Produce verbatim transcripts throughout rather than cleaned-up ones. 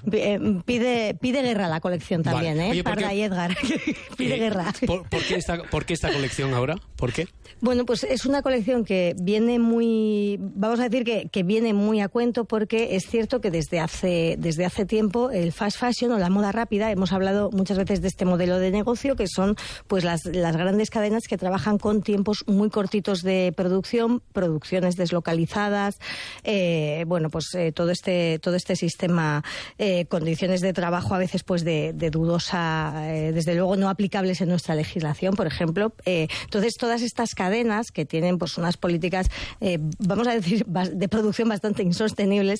Pide, pide guerra la colección también, vale. ¿eh? Oye, Parda y Edgar. Pide eh, guerra. ¿por, por, qué esta, ¿Por qué esta colección ahora? ¿Por qué? Bueno, pues es una colección que viene muy, vamos a decir que, que viene muy a cuento, porque es cierto que desde hace, desde hace tiempo el fast fashion o la moda rápida, hemos hablado muchas veces de este modelo de negocio, que son pues las, las grandes cadenas que trabajan con tiempos muy cortitos de producción, producciones deslocalizadas, eh, bueno, pues eh, todo este, todo este sistema, eh, condiciones de trabajo a veces pues de, de dudosa, eh, desde luego no aplicables en nuestra legislación, por ejemplo. Eh, entonces todas estas cadenas que tienen pues unas políticas, eh, vamos a decir, de producción bastante insostenibles,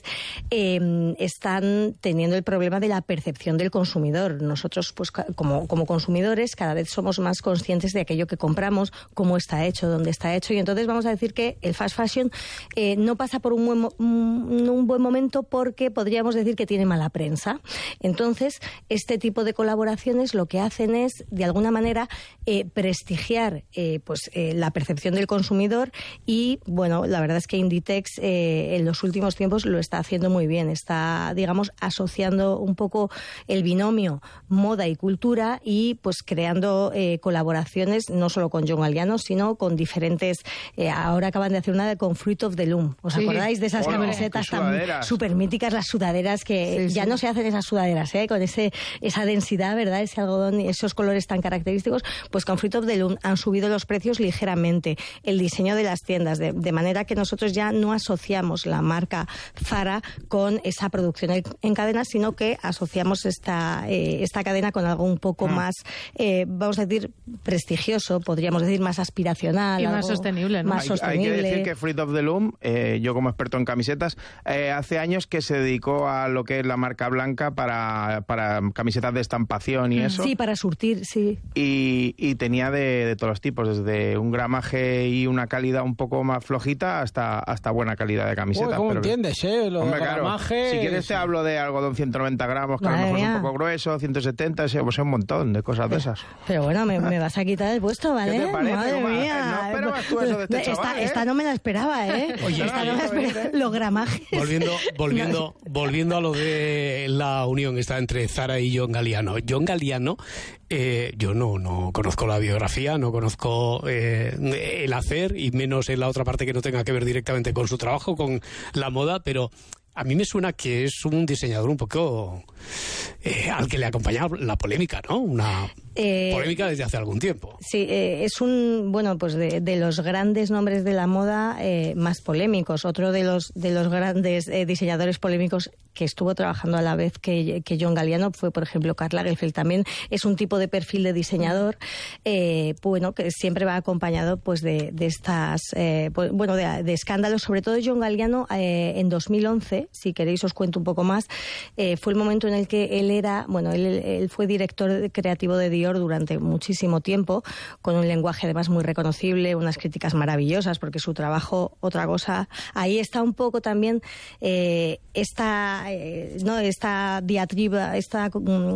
eh, están teniendo el problema de la percepción del consumidor. Nosotros, pues como, como consumidores, cada vez somos más conscientes de aquello que compramos, cómo está hecho, dónde está hecho, y entonces vamos a decir que el fast fashion eh, no pasa por un buen, un, un buen momento, porque podríamos decir que tiene mala prensa. Entonces, este tipo de colaboraciones lo que hacen es, de alguna manera, eh, prestigiar eh, pues eh, la percepción del consumidor, y bueno, la verdad es que Inditex eh, en los últimos tiempos lo está haciendo muy bien. Está, digamos, asociando un poco el binomio moda y cultura, y pues creando eh, colaboraciones no solo con John Galliano, sino con diferentes, eh, ahora acaban de hacer una con Fruit of the Loom. ¿Os sí. acordáis de esas camisetas tan súper míticas, las sudaderas, que sí, ya sí. no se hacen esas sudaderas, ¿eh? Con ese, esa densidad, ¿verdad? Ese algodón y esos colores tan característicos. Pues con Fruit of the Loom han subido los precios ligeramente, el diseño de las tiendas, de, de manera que nosotros ya no asociamos la marca Zara con esa producción en cadena, sino que asociamos esta, eh, esta cadena con algo un poco mm. más, eh, vamos a decir, prestigioso, podríamos decir más aspiracional. Y algo más sostenible, ¿no? Más hay, sostenible. Hay que decir que Fruit of the Loom, eh, yo como experto en camisetas, eh, hace años que se dedicó a lo que es la marca blanca para, para camisetas de estampación y eso. Sí, para surtir, sí. Y, y tenía de, de todos los tipos, desde un gramaje y una calidad un poco más flojita hasta, hasta buena calidad de camiseta. Uy, ¿cómo pero, entiendes, eh? Lo hombre, de claro, gramaje... si quieres te hablo de algodón ciento noventa gramos, que Madre a lo mejor mía. es un poco grueso, ciento setenta, pues es un montón de cosas de esas. Pero bueno, me, me vas a quitar el puesto, ¿vale? ¿Qué te parece? Madre Como, mía. No esperabas tú eso de este esta, chaval, ¿eh? esta no me la esperaba, ¿eh? Oye, esta no me la esperaba. Los gramajes. Volviendo, volviendo, volviendo a lo de la unión esta entre Zara y John Galliano. John Galliano, eh, yo no, no conozco la biografía, no conozco eh, el hacer, y menos en la otra parte que no tenga que ver directamente con su trabajo, con la moda, pero a mí me suena que es un diseñador un poco eh, al que le acompaña la polémica, ¿no? Una eh, polémica desde hace algún tiempo. Sí, eh, es un, bueno, pues de, de los grandes nombres de la moda eh, más polémicos. Otro de los de los grandes eh, diseñadores polémicos que estuvo trabajando a la vez que, que John Galliano fue, por ejemplo, Karl Lagerfeld. También es un tipo de perfil de diseñador, eh, bueno, que siempre va acompañado pues de, de estas, eh, pues, bueno, de, de escándalos. Sobre todo John Galliano eh, en dos mil once, si queréis os cuento un poco más, eh, fue el momento en el que él era, bueno, él, él fue director creativo de Dior durante muchísimo tiempo, con un lenguaje además muy reconocible, unas críticas maravillosas, porque su trabajo, otra cosa, ahí está un poco también eh, esta Eh, no esta diatriba, esta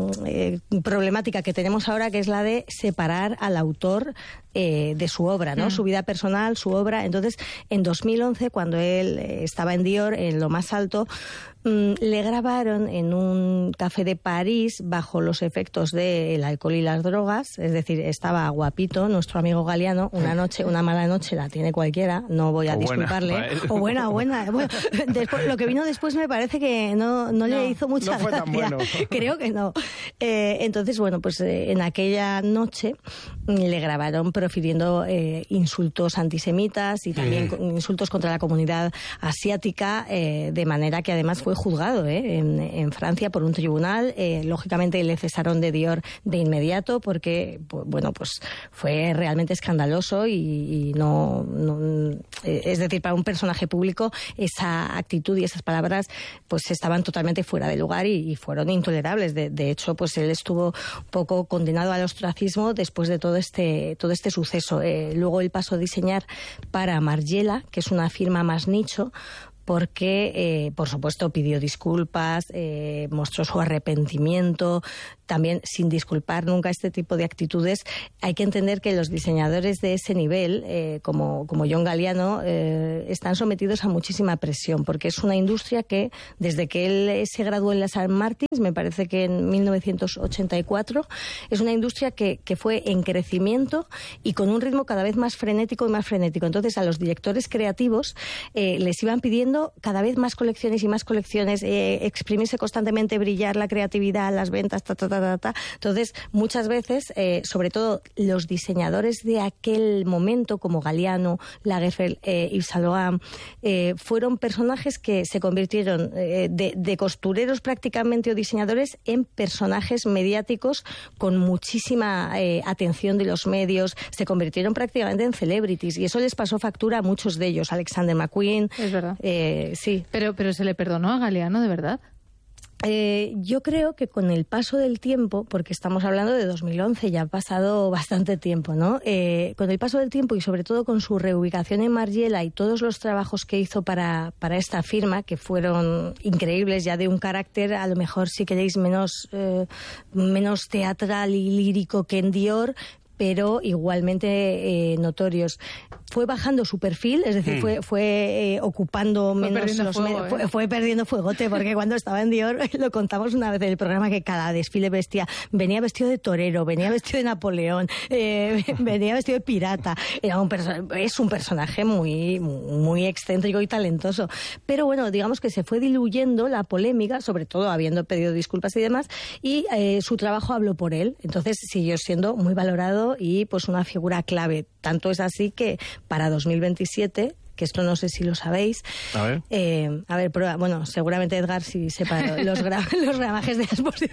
eh, problemática que tenemos ahora, que es la de separar al autor eh, de su obra, ¿no? Mm. Su vida personal, su obra. Entonces, en dos mil once, cuando él eh, estaba en Dior, en lo más alto, mm, le grabaron en un café de París bajo los efectos del alcohol y las drogas. Es decir, estaba guapito nuestro amigo Galliano. Una noche, una mala noche la tiene cualquiera, no voy a o disculparle. Buena, o buena, buena. Bueno, después, lo que vino después me parece que no, no, no le hizo mucha no fue gracia. Tan bueno. Creo que no. Eh, entonces, bueno, pues eh, en aquella noche le grabaron profiriendo eh, insultos antisemitas y también mm. insultos contra la comunidad asiática, eh, de manera que además fue juzgado eh, en, en Francia por un tribunal. Eh, lógicamente le cesaron de Dior de inmediato porque, pues, bueno, pues fue realmente escandaloso y, y no, no, es decir, para un personaje público esa actitud y esas palabras pues estaban totalmente fuera de lugar y, y fueron intolerables. De, de hecho, pues él estuvo un poco condenado al ostracismo después de todo este todo este suceso. Eh, luego él pasó a diseñar para Margiela, que es una firma más nicho, porque, eh, por supuesto, pidió disculpas, eh, mostró su arrepentimiento, también sin disculpar nunca este tipo de actitudes. Hay que entender que los diseñadores de ese nivel, eh, como, como John Galliano, eh, están sometidos a muchísima presión, porque es una industria que, desde que él se graduó en la Saint Martins, me parece que en mil novecientos ochenta y cuatro, es una industria que, que fue en crecimiento y con un ritmo cada vez más frenético y más frenético. Entonces, a los directores creativos eh, les iban pidiendo cada vez más colecciones y más colecciones, eh, exprimirse constantemente, brillar la creatividad, las ventas, ta, ta, ta, ta, ta. Entonces, muchas veces, eh, sobre todo los diseñadores de aquel momento, como Galliano, Lagerfeld, eh, Yves Saint Laurent, eh, fueron personajes que se convirtieron eh, de, de costureros prácticamente o diseñadores en personajes mediáticos con muchísima eh, atención de los medios, se convirtieron prácticamente en celebrities y eso les pasó factura a muchos de ellos. Alexander McQueen. Es verdad. Eh, sí. Pero, pero se le perdonó a Galliano, ¿de verdad? Eh, yo creo que con el paso del tiempo, porque estamos hablando de dos mil once, ya ha pasado bastante tiempo, ¿no? Eh, con el paso del tiempo y sobre todo con su reubicación en Margiela y todos los trabajos que hizo para, para esta firma, que fueron increíbles, ya de un carácter, a lo mejor si queréis, menos, eh, menos teatral y lírico que en Dior, pero igualmente eh, notorios. Fue bajando su perfil, es decir, mm. fue, fue eh, ocupando fue menos perdiendo los fuego, medios, ¿eh? fue, fue perdiendo fuegote, porque cuando estaba en Dior, lo contamos una vez en el programa, que cada desfile vestía, venía vestido de torero, venía vestido de Napoleón, eh, venía vestido de pirata. Era un perso- es un personaje muy, muy excéntrico y talentoso. Pero bueno, digamos que se fue diluyendo la polémica, sobre todo habiendo pedido disculpas y demás, y eh, su trabajo habló por él. Entonces siguió siendo muy valorado y pues una figura clave. Tanto es así que para dos mil veintisiete, que esto no sé si lo sabéis, a ver, eh, a ver, prueba, bueno, seguramente Edgar sí sepa los, gra- los gramajes de la exposición.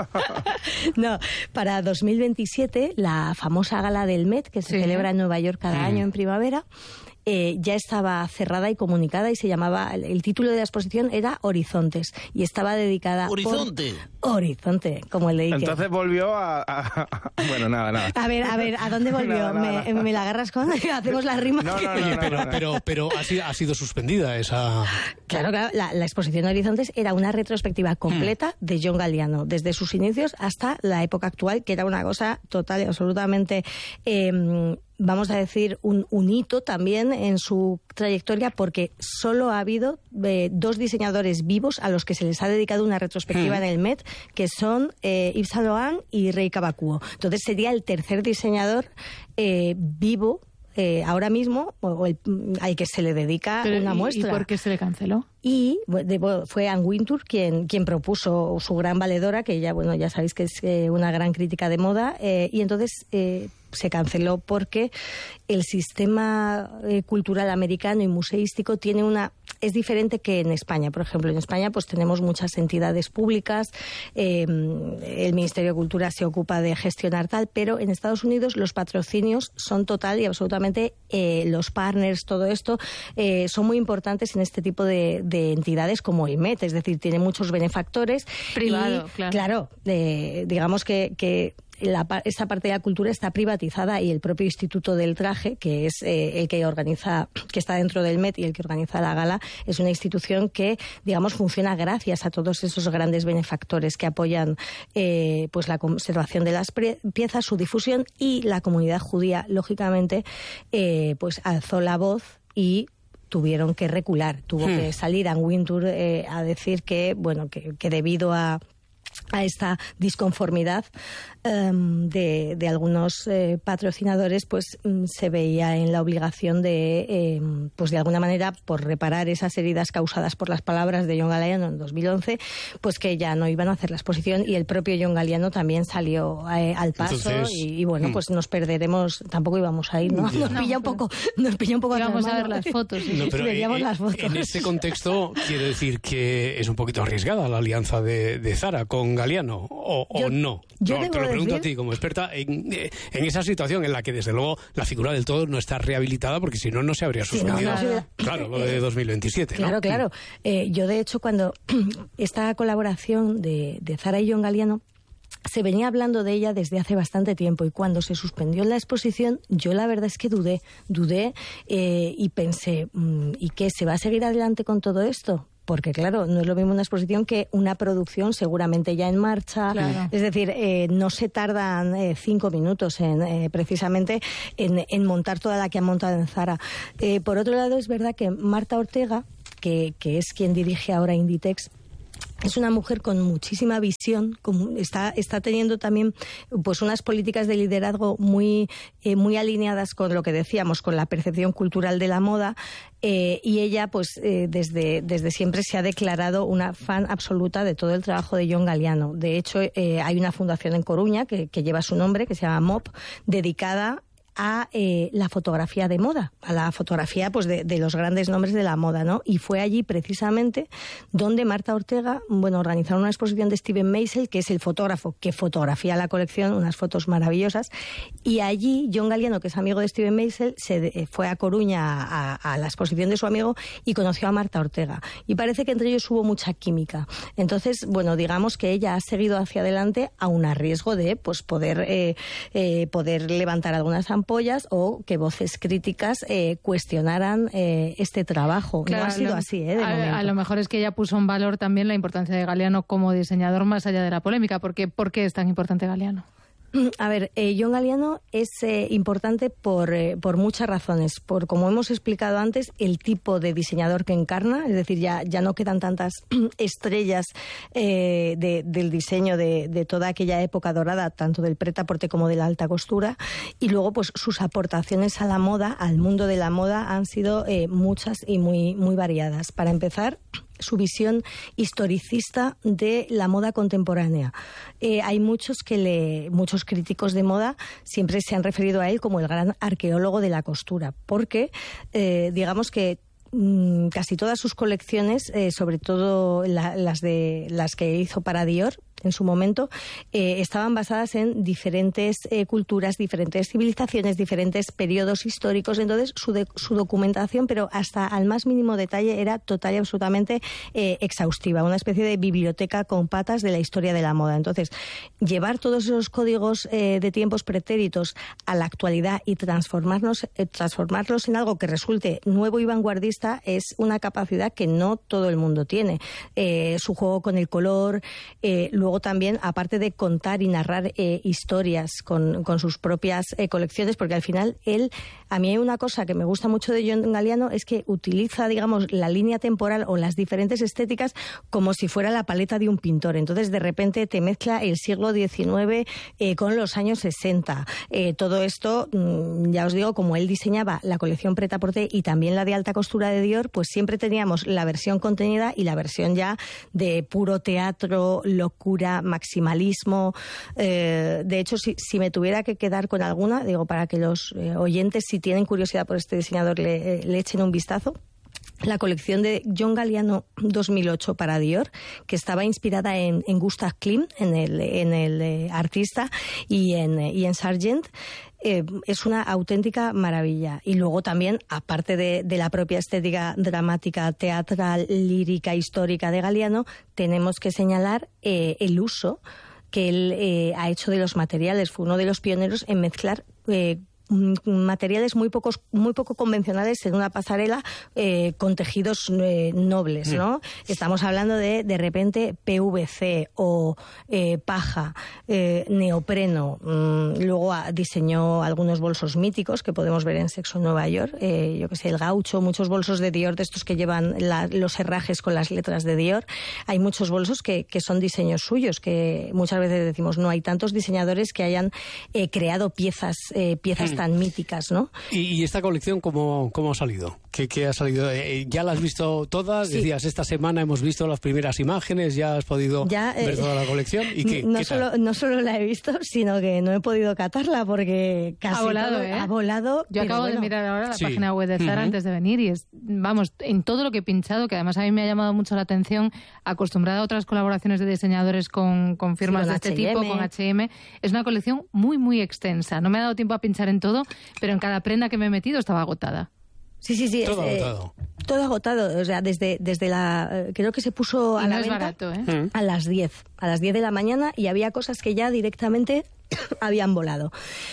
No, para dos mil veintisiete, la famosa gala del Met, que se sí. celebra en Nueva York cada mm. año en primavera, Eh, ya estaba cerrada y comunicada y se llamaba, el título de la exposición era Horizontes y estaba dedicada Horizonte por, Horizonte, como el de Ike. Entonces volvió a, a, a... Bueno, nada, nada. A ver, a ver, ¿a dónde volvió? Nada, nada, ¿Me, nada. ¿Me la agarras con? Hacemos la rima. No, no, no, Oye, no, pero, no, no. pero, pero ha sido, ha sido suspendida esa... Claro, claro, la, la exposición Horizontes era una retrospectiva completa hmm. de John Galliano, desde sus inicios hasta la época actual, que era una cosa total y absolutamente... Eh, vamos a decir, un, un hito también en su trayectoria, porque solo ha habido eh, dos diseñadores vivos a los que se les ha dedicado una retrospectiva mm. en el Met, que son eh, Yves Saint Laurent y Rei Kawakubo. Entonces sería el tercer diseñador eh, vivo eh, ahora mismo, o, o el, al que se le dedica Pero, una ¿y, muestra. ¿Y por qué se le canceló? Y de, fue Anne Wintour quien, quien propuso su gran valedora, que ya, bueno, ya sabéis que es eh, una gran crítica de moda, eh, y entonces eh, se canceló porque el sistema eh, cultural americano y museístico tiene una... es diferente que en España. Por ejemplo, en España pues tenemos muchas entidades públicas, eh, el Ministerio de Cultura se ocupa de gestionar tal, pero en Estados Unidos los patrocinios son total y absolutamente, eh, los partners, todo esto, eh, son muy importantes en este tipo de, de entidades como el Met, es decir, tiene muchos benefactores. Privado, y, claro. Claro, eh, digamos que... que La, esta parte de la cultura está privatizada y el propio Instituto del Traje, que es eh, el que organiza, que está dentro del Met y el que organiza la gala, es una institución que, digamos, funciona gracias a todos esos grandes benefactores que apoyan eh, pues la conservación de las pre- piezas, su difusión, y la comunidad judía, lógicamente, eh, pues alzó la voz y tuvieron que recular, tuvo hmm. que salir Anne Wintour eh, a decir que, bueno, que, que debido a a esta disconformidad um, de, de algunos eh, patrocinadores, pues um, se veía en la obligación de, eh, pues de alguna manera, por reparar esas heridas causadas por las palabras de John Galliano en dos mil once, pues que ya no iban a hacer la exposición, y el propio John Galliano también salió eh, al paso. Entonces, y, y bueno, pues nos perderemos, tampoco íbamos a ir, ¿no? Nos pilla un poco, nos pilla un poco Vamos a ver las fotos. ¿Sí? No, pero veríamos en, las fotos. En este contexto, quiere decir que es un poquito arriesgada la alianza de, de Zara con Galliano, o, yo, o no. Yo no te lo pregunto decir... a ti como experta en, en esa situación en la que desde luego la figura del todo no está rehabilitada, porque si no, no se habría suspendido. Sí, no, no, claro, lo de dos mil veintisiete. Claro, ¿no? claro. Eh, yo, de hecho, cuando esta colaboración de, de Zara y John Galliano, se venía hablando de ella desde hace bastante tiempo y cuando se suspendió la exposición yo la verdad es que dudé, dudé eh, y pensé, ¿y qué? ¿Se va a seguir adelante con todo esto? Porque, claro, no es lo mismo una exposición que una producción seguramente ya en marcha. Claro. Es decir, eh, no se tardan eh, cinco minutos en eh, precisamente en, en montar toda la que han montado en Zara. Eh, por otro lado, es verdad que Marta Ortega, que, que es quien dirige ahora Inditex, es una mujer con muchísima visión, con, está, está teniendo también pues unas políticas de liderazgo muy, eh, muy alineadas con lo que decíamos, con la percepción cultural de la moda, eh, y ella pues eh, desde, desde siempre se ha declarado una fan absoluta de todo el trabajo de Jon Galliano. De hecho, eh, hay una fundación en Coruña que, que lleva su nombre, que se llama M O P, dedicada a eh, la fotografía de moda, a la fotografía pues de, de los grandes nombres de la moda, ¿no? Y fue allí precisamente donde Marta Ortega, bueno, organizaron una exposición de Steven Meisel, que es el fotógrafo que fotografía la colección, unas fotos maravillosas, y allí Jon Galliano, que es amigo de Steven Meisel, se de, fue a Coruña a, a la exposición de su amigo y conoció a Marta Ortega. Y parece que entre ellos hubo mucha química. Entonces, bueno, digamos que ella ha seguido hacia adelante aun a riesgo de pues poder, eh, eh, poder levantar algunas ampollas o que voces críticas eh, cuestionaran eh, este trabajo. Claro, no ha sido lo, así, ¿eh? De a, momento. A lo mejor es que ella puso en valor también la importancia de Galliano como diseñador más allá de la polémica. ¿Por qué, por qué es tan importante Galliano? A ver, eh, Jon Galliano es eh, importante por, eh, por muchas razones. Por, como hemos explicado antes, el tipo de diseñador que encarna, es decir, ya, ya no quedan tantas estrellas eh, de, del diseño de, de toda aquella época dorada, tanto del prêt-à-porter como de la alta costura. Y luego, pues sus aportaciones a la moda, al mundo de la moda, han sido eh, muchas y muy, muy variadas. Para empezar, su visión historicista de la moda contemporánea. Eh, hay muchos que le, muchos críticos de moda siempre se han referido a él como el gran arqueólogo de la costura, porque eh, digamos que mmm, casi todas sus colecciones, eh, sobre todo la, las de las que hizo para Dior en su momento, eh, estaban basadas en diferentes eh, culturas, diferentes civilizaciones, diferentes periodos históricos. Entonces, su, de, su documentación, pero hasta al más mínimo detalle, era total y absolutamente eh, exhaustiva, una especie de biblioteca con patas de la historia de la moda. Entonces, llevar todos esos códigos eh, de tiempos pretéritos a la actualidad y transformarnos, eh, transformarlos en algo que resulte nuevo y vanguardista es una capacidad que no todo el mundo tiene. Eh, su juego con el color, eh, luego también, aparte de contar y narrar eh, historias con, con sus propias eh, colecciones, porque al final él, a mí hay una cosa que me gusta mucho de Jon Galliano, es que utiliza, digamos, la línea temporal o las diferentes estéticas como si fuera la paleta de un pintor. Entonces, de repente te mezcla el siglo diecinueve eh, con los años sesenta. Eh, todo esto, mmm, ya os digo, como él diseñaba la colección Pret-à-Porter y también la de alta costura de Dior, pues siempre teníamos la versión contenida y la versión ya de puro teatro, locura, maximalismo. Eh, de hecho, si, si me tuviera que quedar con alguna, digo, para que los eh, oyentes, si tienen curiosidad por este diseñador, le, le echen un vistazo. La colección de Jon Galliano dos mil ocho para Dior, que estaba inspirada en, en Gustav Klimt, en el, en el eh, artista, y en, y en Sargent. Eh, es una auténtica maravilla. Y luego también, aparte de, de la propia estética dramática, teatral, lírica, histórica de Galliano, tenemos que señalar eh, el uso que él eh, ha hecho de los materiales. Fue uno de los pioneros en mezclar eh, materiales muy pocos, muy poco convencionales en una pasarela eh, con tejidos eh, nobles, ¿no? Mm. Estamos hablando de de repente P V C o eh, paja, eh, neopreno. Mm, luego ah, diseñó algunos bolsos míticos que podemos ver en Sexo Nueva York, eh, yo que sé, el gaucho, muchos bolsos de Dior, de estos que llevan la, los herrajes con las letras de Dior. Hay muchos bolsos que, que son diseños suyos, que muchas veces decimos, no hay tantos diseñadores que hayan eh, creado piezas, eh, piezas mm. tan míticas, ¿no? ¿Y, y esta colección cómo, cómo ha salido? ¿Qué, qué ha salido? Eh, ¿Ya las has visto todas? Sí. Decías, esta semana hemos visto las primeras imágenes, ¿ya has podido ya, eh, ver toda la colección? ¿Y qué, no, qué solo, no solo la he visto, sino que no he podido catarla porque casi ha volado, todo, ¿eh? ha volado. Yo acabo bueno. de mirar ahora la sí. página web de Zara uh-huh. antes de venir y es, vamos, en todo lo que he pinchado, que además a mí me ha llamado mucho la atención, acostumbrada a otras colaboraciones de diseñadores con, con firmas sí, con de este H and M. Tipo, con H and M, es una colección muy, muy extensa. No me ha dado tiempo a pinchar en todo, pero en cada prenda que me he metido estaba agotada. Sí, sí, sí. Todo es, agotado. Eh, todo agotado. O sea, desde, desde la... Eh, creo que se puso a y la no es venta barato, ¿eh? a las diez. A las diez de la mañana y había cosas que ya directamente habían volado.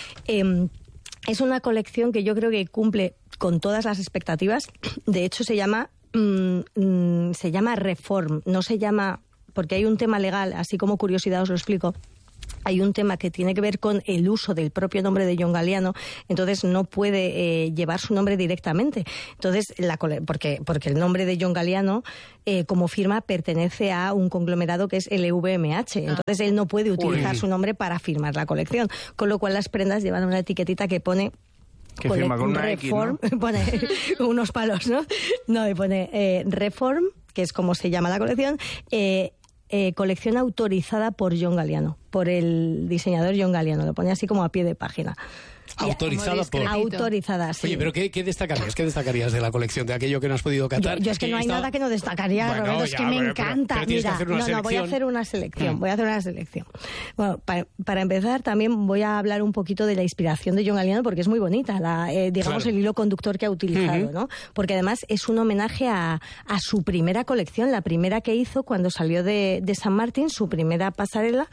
Eh, es una colección que yo creo que cumple con todas las expectativas. De hecho, se llama, mm, mm, se llama Reform. No se llama... Porque hay un tema legal, así como curiosidad os lo explico. Hay un tema que tiene que ver con el uso del propio nombre de John Galliano, entonces no puede eh, llevar su nombre directamente. Entonces, la, porque, porque el nombre de John Galliano, eh, como firma, pertenece a un conglomerado que es L V M H. Entonces, él no puede utilizar Uy. su nombre para firmar la colección. Con lo cual, las prendas llevan una etiquetita que pone... Que pone firma con una Reform, X, ¿no? Pone unos palos, ¿no? No, y pone eh, Reform, que es como se llama la colección, eh, Eh, colección autorizada por John Galliano, por el diseñador John Galliano, lo pone así como a pie de página. Autorizada por... Autorizada, sí. Oye, pero ¿qué, qué destacarías? ¿Qué destacarías de la colección, de aquello que no has podido catar? Yo, yo es que no hay está... nada que no destacaría, bueno, Roberto, es ya, que me pero, encanta. Pero, pero Mira, que no, no, voy a hacer una selección, mm. voy a hacer una selección. Bueno, para, para empezar también voy a hablar un poquito de la inspiración de John Galliano, porque es muy bonita, la, eh, digamos, claro. el hilo conductor que ha utilizado, uh-huh. ¿no? Porque además es un homenaje a, a su primera colección, la primera que hizo cuando salió de, de San Martín, su primera pasarela.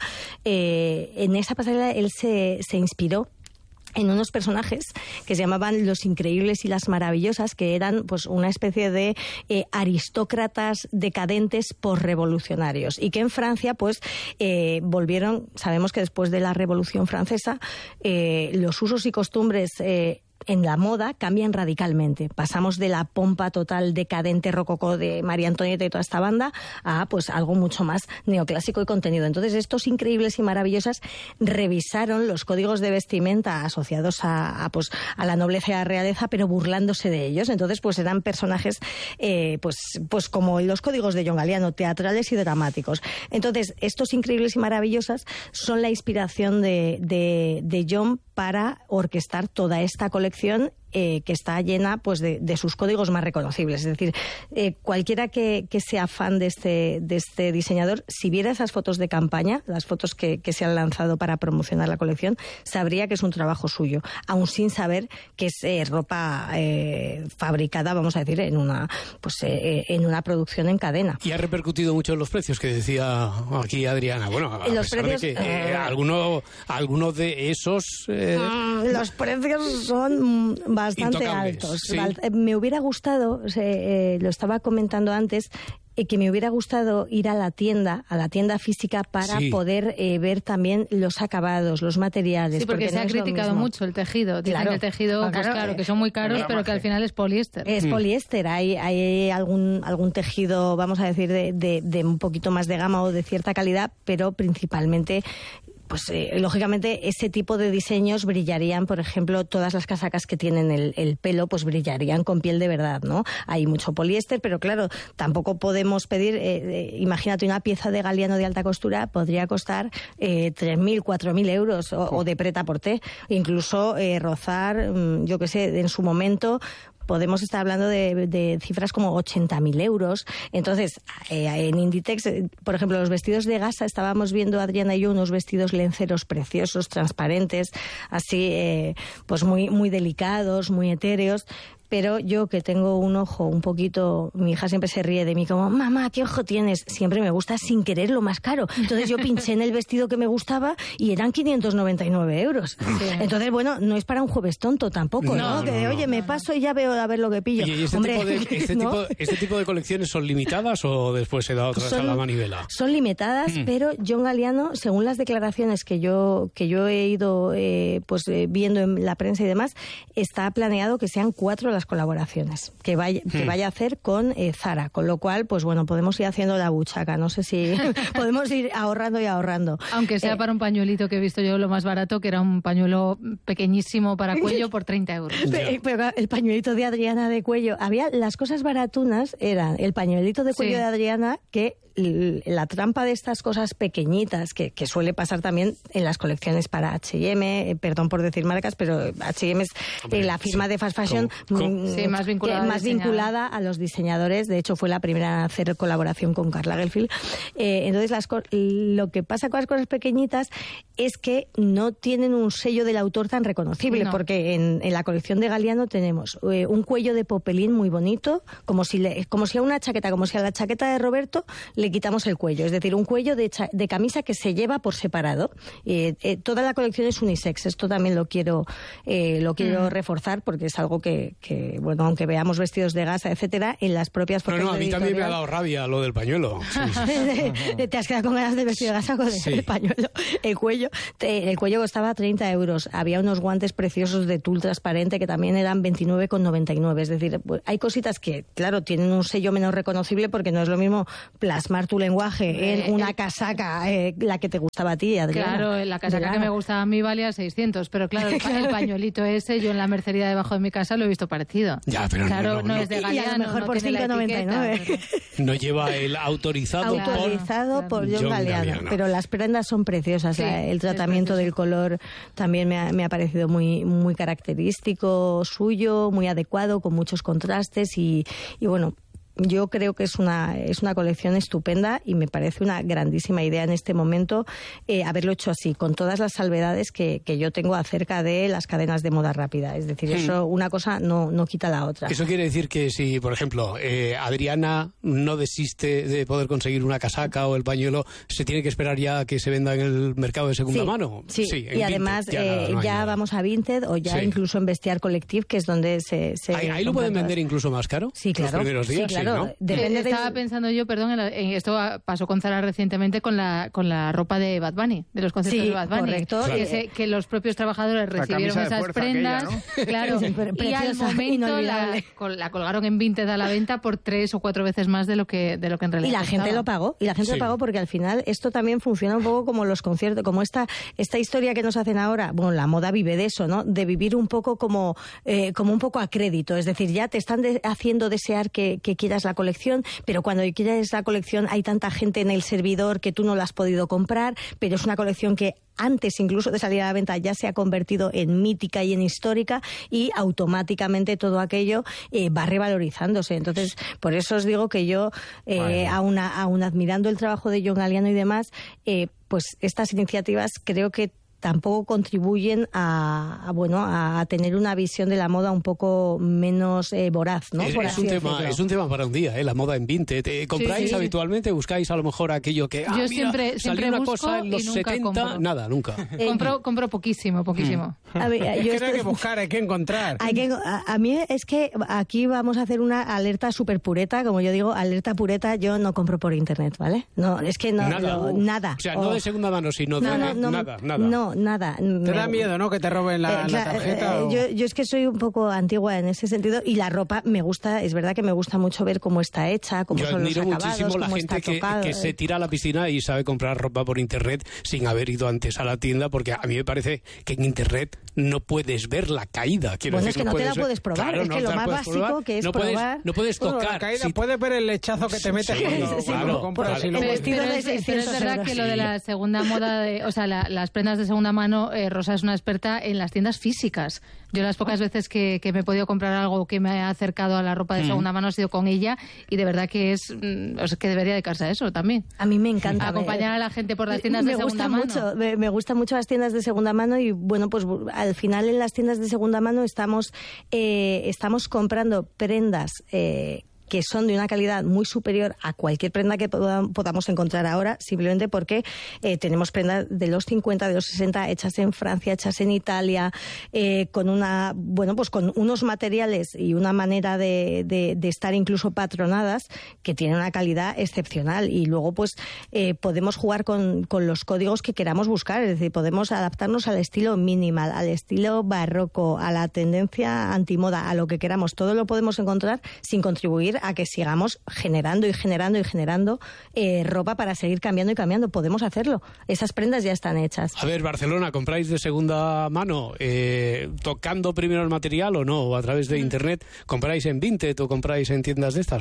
Eh, en esa pasarela él se, se inspiró en unos personajes que se llamaban los Increíbles y las Maravillosas, que eran pues una especie de eh, aristócratas decadentes posrevolucionarios, y que en Francia pues eh, volvieron, sabemos que después de la Revolución Francesa eh, los usos y costumbres eh, en la moda cambian radicalmente. Pasamos de la pompa total decadente rococó de María Antonieta y toda esta banda a pues algo mucho más neoclásico y contenido. Entonces, estos Increíbles y Maravillosas revisaron los códigos de vestimenta asociados a, a pues a la nobleza y a la realeza, pero burlándose de ellos. Entonces, pues eran personajes eh, pues pues como los códigos de John Galliano, teatrales y dramáticos. Entonces, estos Increíbles y Maravillosas son la inspiración de, de, de John para orquestar toda esta colección Eh, que está llena pues de, de sus códigos más reconocibles. Es decir, eh, cualquiera que, que sea fan de este, de este diseñador, si viera esas fotos de campaña, las fotos que, que se han lanzado para promocionar la colección, sabría que es un trabajo suyo, aún sin saber que es eh, ropa eh, fabricada, vamos a decir, en una pues eh, en una producción en cadena. Y ha repercutido mucho en los precios, que decía aquí Adriana. Bueno, a los pesar precios, de que eh, eh, alguno, alguno de esos... Eh... Los precios son bastante altos. Sí. Me hubiera gustado, eh, lo estaba comentando antes, eh, que me hubiera gustado ir a la tienda, a la tienda física, para sí. poder eh, ver también los acabados, los materiales. Sí, porque, porque se no ha criticado mucho el tejido. Dicen claro. el tejido, pues claro, claro, que son muy caros, pero que al final es poliéster. Es mm. poliéster. Hay, hay algún, algún tejido, vamos a decir, de, de, de un poquito más de gama o de cierta calidad, pero principalmente... Pues eh, lógicamente ese tipo de diseños brillarían, por ejemplo, todas las casacas que tienen el, el pelo, pues brillarían con piel de verdad, ¿no? Hay mucho poliéster, pero claro, tampoco podemos pedir, eh, eh, imagínate una pieza de Galliano de alta costura podría costar eh, tres mil, cuatro mil euros o, oh. o de prêt-à-porter, incluso eh, rozar, yo qué sé, en su momento... Podemos estar hablando de, de cifras como ochenta mil euros. Entonces, eh, en Inditex, eh, por ejemplo, los vestidos de gasa, estábamos viendo, Adriana y yo, unos vestidos lenceros preciosos, transparentes, así, eh, pues muy, muy delicados, muy etéreos. Pero yo, que tengo un ojo un poquito... Mi hija siempre se ríe de mí como, mamá, ¿qué ojo tienes? Siempre me gusta sin querer lo más caro. Entonces yo pinché en el vestido que me gustaba y eran quinientos noventa y nueve euros. Sí. Entonces, bueno, no es para un jueves tonto tampoco, ¿no? no que, no, oye, no. me paso y ya veo a ver lo que pillo. Oye, ¿y este, Hombre, tipo de, este, ¿no? tipo, este tipo de colecciones son limitadas o después se da otra vez a la manivela? Son limitadas, mm. pero John Galliano, según las declaraciones que yo, que yo he ido eh, pues eh, viendo en la prensa y demás, está planeado que sean cuatro las colaboraciones que vaya, que vaya a hacer con eh, Zara, con lo cual, pues bueno, podemos ir haciendo la buchaca, no sé si podemos ir ahorrando y ahorrando. Aunque sea eh, para un pañuelito que he visto yo lo más barato, que era un pañuelo pequeñísimo para cuello por treinta euros. Pero, pero el pañuelito de Adriana de cuello, había las cosas baratunas, eran el pañuelito de cuello sí. de Adriana, que la trampa de estas cosas pequeñitas que, que suele pasar también en las colecciones para H y M, eh, perdón por decir marcas, pero H y M es eh, la firma sí. de fast fashion ¿Cómo? ¿Cómo? Mm, sí, más, vinculada, más vinculada a los diseñadores. De hecho, fue la primera en hacer colaboración con Karl Lagerfeld. Eh, entonces, las, lo que pasa con las cosas pequeñitas es que no tienen un sello del autor tan reconocible, no. porque en, en la colección de Galliano tenemos eh, un cuello de popelín muy bonito, como si, le, como si a una chaqueta, como si a la chaqueta de Roberto le quitamos el cuello, es decir, un cuello de, cha, de camisa que se lleva por separado. Eh, eh, toda la colección es unisex, esto también lo quiero, eh, lo quiero mm. reforzar, porque es algo que, que, bueno, aunque veamos vestidos de gasa, etcétera, en las propias fotos. No, no, a mí editorial... también me ha dado rabia lo del pañuelo. Sí, sí. Te has quedado con ganas de vestido de gasa con sí. el pañuelo. El cuello, el cuello costaba treinta euros. Había unos guantes preciosos de tul transparente que también eran veintinueve con noventa y nueve. Es decir, hay cositas que, claro, tienen un sello menos reconocible porque no es lo mismo plasmar tu lenguaje en una casaca, eh, la que te gustaba a ti, Adriana. Claro, la casaca Adriana. que me gustaba a mí valía seiscientos, pero claro, el, pa el pañuelito ese, yo en la mercería debajo de mi casa lo he visto parecido. Ya, pero claro, no, no, no, no es de Galliano, y a lo mejor no por cinco noventa y nueve. Pero... No lleva el autorizado, autorizado por, por John, John Galliano, Galliano, pero las prendas son preciosas. Sí, la, el tratamiento del color también me ha, me ha parecido muy, muy característico suyo, muy adecuado, con muchos contrastes y, y bueno... Yo creo que es una, es una colección estupenda y me parece una grandísima idea en este momento eh, haberlo hecho así, con todas las salvedades que, que yo tengo acerca de las cadenas de moda rápida. Es decir, eso una cosa no, no quita la otra. Eso quiere decir que si, por ejemplo, eh, Adriana no desiste de poder conseguir una casaca o el pañuelo, ¿se tiene que esperar ya a que se venda en el mercado de segunda sí, mano? Sí, sí y además Vinted, ya, eh, no ya vamos a Vinted o ya sí. incluso en Bestiar Collective, que es donde se... se ¿Ahí, ahí lo pueden vender incluso más caro? Sí, claro. Los primeros días, sí, claro. ¿no? Depende eh, estaba del... pensando yo, perdón, en, la, en esto pasó con Zara recientemente con la con la ropa de Bad Bunny, de los conciertos sí, de Bad Bunny. Correcto. Que, se, que los propios trabajadores recibieron esas prendas, aquella, ¿no? Claro, y al momento la, la colgaron en Vinted a la venta por tres o cuatro veces más de lo que de lo que en realidad Y la costaba. gente lo pagó, y la gente sí. lo pagó porque al final esto también funciona un poco como los conciertos, como esta esta historia que nos hacen ahora. Bueno, la moda vive de eso, ¿no? De vivir un poco como eh, como un poco a crédito, es decir, ya te están de, haciendo desear que, que quieras la colección, pero cuando quieres la colección hay tanta gente en el servidor que tú no la has podido comprar, pero es una colección que antes incluso de salir a la venta ya se ha convertido en mítica y en histórica y automáticamente todo aquello eh, va revalorizándose. Entonces, por eso os digo que yo, eh, vale. aún, aún admirando el trabajo de John Galliano y demás, eh, pues estas iniciativas creo que tampoco contribuyen a, a bueno a tener una visión de la moda un poco menos eh, voraz, ¿no? Es, Por es así un decirlo. tema, es un tema para un día, ¿eh? La moda en Vinted. ¿Te compráis sí, sí. habitualmente? ¿Buscáis a lo mejor aquello que ah, yo mira, siempre, siempre una busco cosa en los y nunca setenta? Compro. Nada, nunca. Eh, compro, compro poquísimo, poquísimo. Mm. A ver, yo es que estoy... hay que buscar, hay que encontrar. Hay que, a, a mí es que aquí vamos a hacer una alerta súper pureta, como yo digo, alerta pureta, yo no compro por internet, ¿vale? No, es que no, nada. Lo, nada. O sea, no oh. de segunda mano, sino no, de no, no, nada, nada. No, nada. ¿Te me... da miedo, no, que te roben la, eh, la tarjeta? Eh, o... yo, yo es que soy un poco antigua en ese sentido y la ropa me gusta, es verdad que me gusta mucho ver cómo está hecha, cómo yo son los acabados, muchísimo la cómo gente está que, tocado. que se tira a la piscina y sabe comprar ropa por internet sin haber ido antes a la tienda, porque a mí me parece que en internet no puedes ver la caída. Quiero bueno, decir, es que no, no te la ver... puedes probar, claro, es no que lo más básico probar. que es no puedes, probar... No puedes tocar. Bueno, la caída, si... puedes ver el lechazo que te metes sí, cuando, sí, sí, cuando claro, lo compras. claro. Y lo pero, vestido pero, de es, pero es verdad euros. que lo de la segunda moda, de, o sea, la, las prendas de segunda mano, eh, Rosa es una experta en las tiendas físicas. Yo las pocas veces que, que me he podido comprar algo que me ha acercado a la ropa de segunda mano ha sido con ella y de verdad que es o sea, que debería dedicarse a eso también. A mí me encanta. Acompañar a la gente por las tiendas me de segunda gusta mano. Mucho, me, me gustan mucho las tiendas de segunda mano y bueno, pues al final en las tiendas de segunda mano estamos, eh, estamos comprando prendas eh, que son de una calidad muy superior a cualquier prenda que podamos encontrar ahora, simplemente porque eh, tenemos prendas de los cincuenta, de los sesenta, hechas en Francia, hechas en Italia, eh, con una, bueno, pues con unos materiales y una manera de, de, de estar incluso patronadas que tienen una calidad excepcional. Y luego, pues, eh, podemos jugar con, con los códigos que queramos buscar, es decir, podemos adaptarnos al estilo minimal, al estilo barroco, a la tendencia antimoda, a lo que queramos. Todo lo podemos encontrar sin contribuir a que sigamos generando y generando y generando eh, ropa para seguir cambiando y cambiando. Podemos hacerlo. Esas prendas ya están hechas. A ver, Barcelona, ¿compráis de segunda mano? Eh, ¿Tocando primero el material o no? ¿O a través de mm. internet? ¿Compráis en Vinted o compráis en tiendas de estas o no?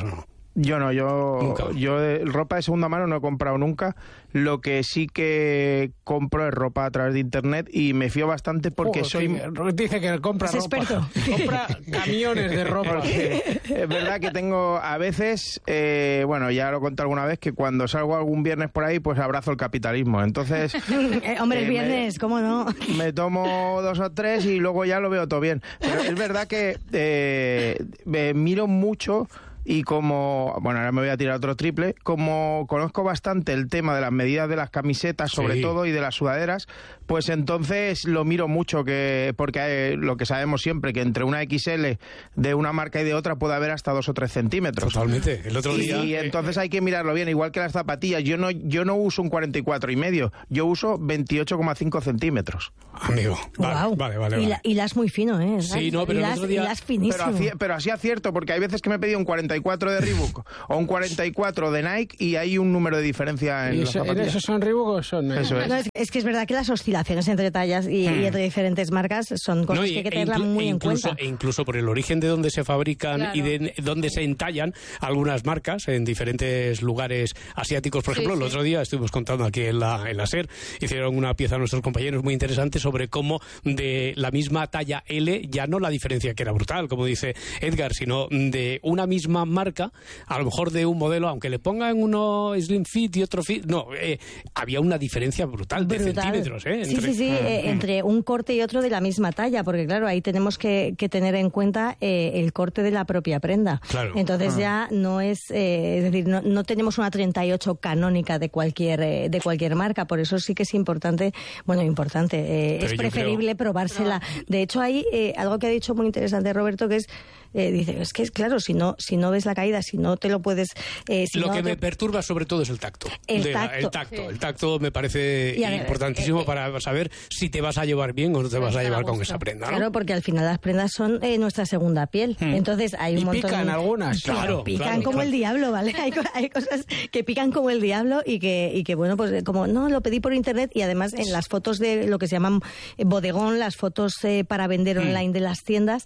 Yo no, yo, Nunca. yo de ropa de segunda mano no he comprado nunca. Lo que sí que compro es ropa a través de internet y me fío bastante porque Oh, soy... que dice que compra Es ropa. experto. Compra camiones de ropa. Porque es verdad que tengo a veces, eh, bueno, ya lo he contado alguna vez, que cuando salgo algún viernes por ahí, pues abrazo el capitalismo. Entonces... Eh, hombre, eh, el viernes, me, ¿cómo no? Me tomo dos o tres y luego ya lo veo todo bien. Pero es verdad que eh, me miro mucho... Y como, bueno, ahora me voy a tirar otro triple, como conozco bastante el tema de las medidas de las camisetas, sobre Sí. todo, y de las sudaderas, pues entonces lo miro mucho, que porque eh, lo que sabemos siempre, que entre una equis ele de una marca y de otra puede haber hasta dos o tres centímetros. Totalmente. El otro día... Y, y entonces hay que mirarlo bien, igual que las zapatillas. Yo no, yo no uso un cuarenta y cuatro y medio, yo uso veintiocho coma cinco centímetros. Amigo, vale, Guau. vale, vale. Y, vale. la, y las muy fino, ¿eh? Sí, no, pero el y las, otro día- y las Pero, finísimo. aci- pero así acierto, porque hay veces que me he pedido un cuarenta y cuatro de Reebok o un cuarenta y cuatro de Nike y hay un número de diferencia en ¿Y las eso, zapatillas. ¿Esos son Reebok o son...? Eso es. No, es, es que es verdad que las oscilaciones entre tallas y, y entre diferentes marcas son cosas No, que y- hay que e tenerla inclu- muy e en incluso, cuenta. e incluso por el origen de donde se fabrican Claro. y de donde se entallan algunas marcas en diferentes lugares asiáticos. Por Sí, ejemplo, el sí. otro día estuvimos contando aquí en la, en la SER, hicieron una pieza nuestros compañeros muy interesante sobre cómo de la misma talla ele, ya no la diferencia que era brutal, como dice Edgar, sino de una misma marca, a lo mejor de un modelo, aunque le pongan uno Slim Fit y otro Fit, no, eh, había una diferencia brutal, de Brutal. centímetros. ¿eh? Sí, Entre- sí, sí, eh, entre un corte y otro de la misma talla, porque claro, ahí tenemos que, que tener en cuenta eh, el corte de la propia prenda. Claro. Entonces ya no es, eh, es decir, no, no tenemos una treinta y ocho canónica de cualquier eh, de cualquier marca, por eso sí que es importante, bueno, importante, eh, Pero es yo preferible probársela. De hecho, hay eh, algo que ha dicho muy interesante Roberto, que es, eh, dice, es que es claro, si no, si no ves la caída, si no te lo puedes... eh, si Lo no que te- me perturba sobre todo es el tacto. El De la- tacto. el tacto. Sí. El tacto me parece Y a ver, importantísimo eh, eh, para saber si te vas a llevar bien o no te vas a estar a llevar con gusto. esa prenda, ¿no? Claro, porque al final las prendas son eh, nuestra segunda piel. Entonces hay un Y montón pican de... algunas. Sí, Claro, pican claro, como claro. el diablo, ¿vale? Hay, co- hay cosas que pican como el diablo y que, y que bueno, pues eh, como no, lo pedí por internet y además en las fotos de lo que se llaman eh, bodegón, las fotos eh, para vender online de las tiendas,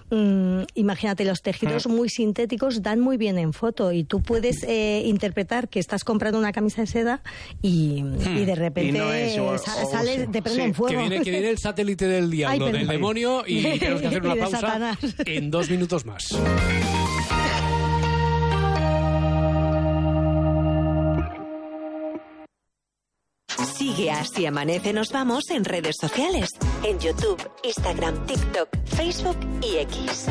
mm, imagínate, los tejidos muy sintéticos dan muy bien en foto y tú puedes eh, interpretar que estás comprando una camisa de seda y, y de repente Y no es, o- eh, sa- o- sale, sí. te prende Sí, en fuego. Que viene, que viene el satélite del diablo, Ay, del perdón. demonio, y tenemos que hacer una Y de pausa Satanás. en dos minutos más. Sigue a Así Amanece Nos Vamos en redes sociales. En YouTube, Instagram, TikTok, Facebook y X.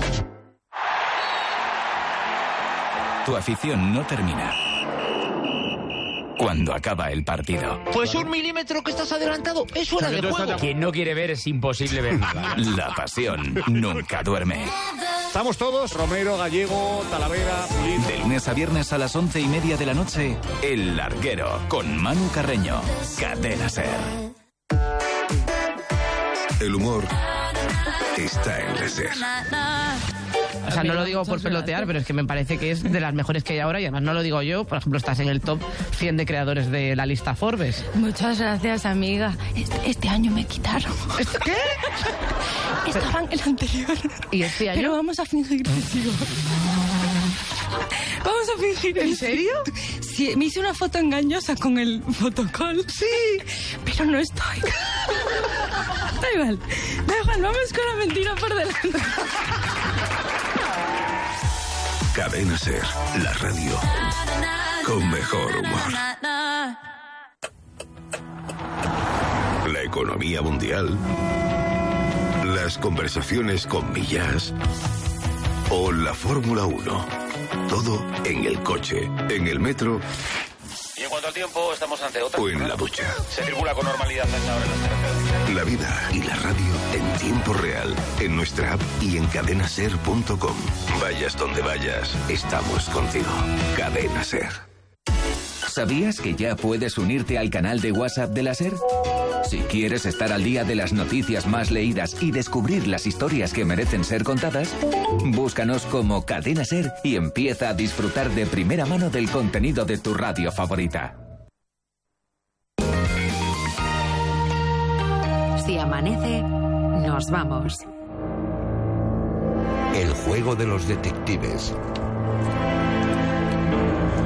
Tu afición no termina cuando acaba el partido. Pues un milímetro que estás adelantado es fuera de juego. Quien no quiere ver es imposible ver nada. La pasión nunca duerme. Estamos todos, Romero, Gallego, Talavera, Pulido. De lunes a viernes a las once y media de la noche, El Larguero, con Manu Carreño. Cadena SER. El humor está en la SER. O sea, no lo digo por pelotear, pero es que me parece que es de las mejores que hay ahora y además no lo digo yo. Por ejemplo, estás en el top cien de creadores de la lista Forbes. Muchas gracias, amiga. Este, este año me quitaron. ¿Qué? Estaba en el anterior. ¿Y este año? Pero vamos a fingir que sigo. Vamos a fingir. ¿En serio? Sí, me hice una foto engañosa con el fotocall. Sí. Pero no estoy. Da igual. Da igual, vamos con la mentira por delante. Cadena SER, la radio con mejor humor. La economía mundial, las conversaciones con Millás o la Fórmula uno. Todo en el coche, en el metro Y en cuanto al tiempo, estamos ante otra. o en la ducha. Se circula con normalidad hasta ahora en las carreteras. La vida y la radio en tiempo real, en nuestra app y en cadena ser punto com. Vayas donde vayas, estamos contigo. Cadena SER. ¿Sabías que ya puedes unirte al canal de WhatsApp de la SER? Si quieres estar al día de las noticias más leídas y descubrir las historias que merecen ser contadas, búscanos como Cadena SER y empieza a disfrutar de primera mano del contenido de tu radio favorita. Si amanece, nos vamos. El juego de los detectives.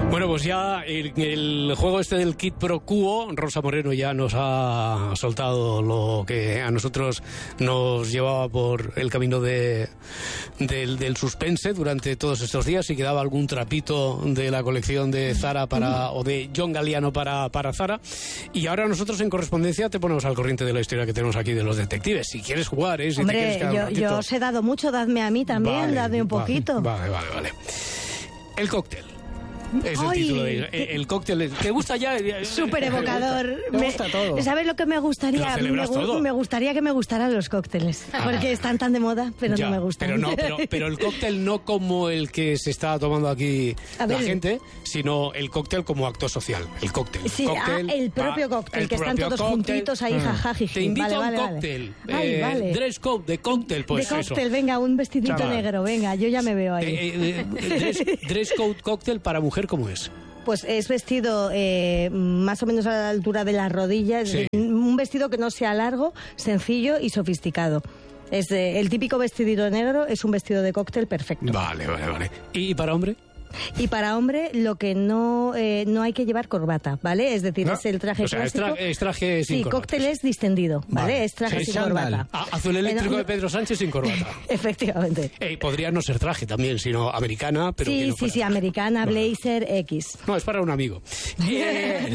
Bueno, pues ya el, el juego este del Quid Pro Quo, Rosa Moreno ya nos ha soltado lo que a nosotros nos llevaba por el camino de, del, del suspense durante todos estos días, y quedaba algún trapito de la colección de Zara para, o de John Galliano para, para Zara. Y ahora nosotros en correspondencia te ponemos al corriente de la historia que tenemos aquí de los detectives. Si quieres jugar, ¿eh? Si Hombre, te quieres quedar un yo, ratito. yo os he dado mucho, dadme a mí también, Vale, dadme un poquito. Vale, vale, vale. El cóctel. Es el Ay, título de el, el cóctel. ¿Te gusta ya? Súper evocador. Me gusta todo. ¿Sabes lo que me gustaría? Lo Me, celebras gu- todo. me gustaría que me gustaran los cócteles. Ah. Porque están tan de moda, pero Ya, no me gustan. Pero no, pero, pero el cóctel no como el que se está tomando aquí A la ver. gente, sino el cóctel como acto social. El cóctel. Sí, Cóctel, ah, el propio va, cóctel, el que están propio todos cóctel. juntitos ahí, Mm. jajajiji. Te invito Vale, a un vale, vale. cóctel. Ay, eh, vale. Dress code de cóctel, pues de eso. cóctel, venga, un vestidito Chaval. negro, venga, yo ya me veo ahí. Eh, eh, eh, dress, dress code cóctel para mujer, ¿cómo es? Pues es vestido eh, más o menos a la altura de las rodillas, Sí. un vestido que no sea largo, sencillo y sofisticado. Es eh, el típico vestidito negro, es un vestido de cóctel perfecto. Vale, vale, vale. ¿Y para hombre? Y para hombre lo que no eh, no hay que llevar corbata, ¿vale? Es decir, No. es el traje O sea, es clásico. tra- es traje sin sí, corbata. cóctel es distendido, ¿vale? Vale. Es traje Sí, sin chándal. corbata. Ah, azul eléctrico Eh, de Pedro Sánchez sin corbata. Efectivamente. Eh, podría no ser traje también, sino americana, pero que sí, no sí, fuera. sí, americana, blazer, X. No, es para un amigo. Eh,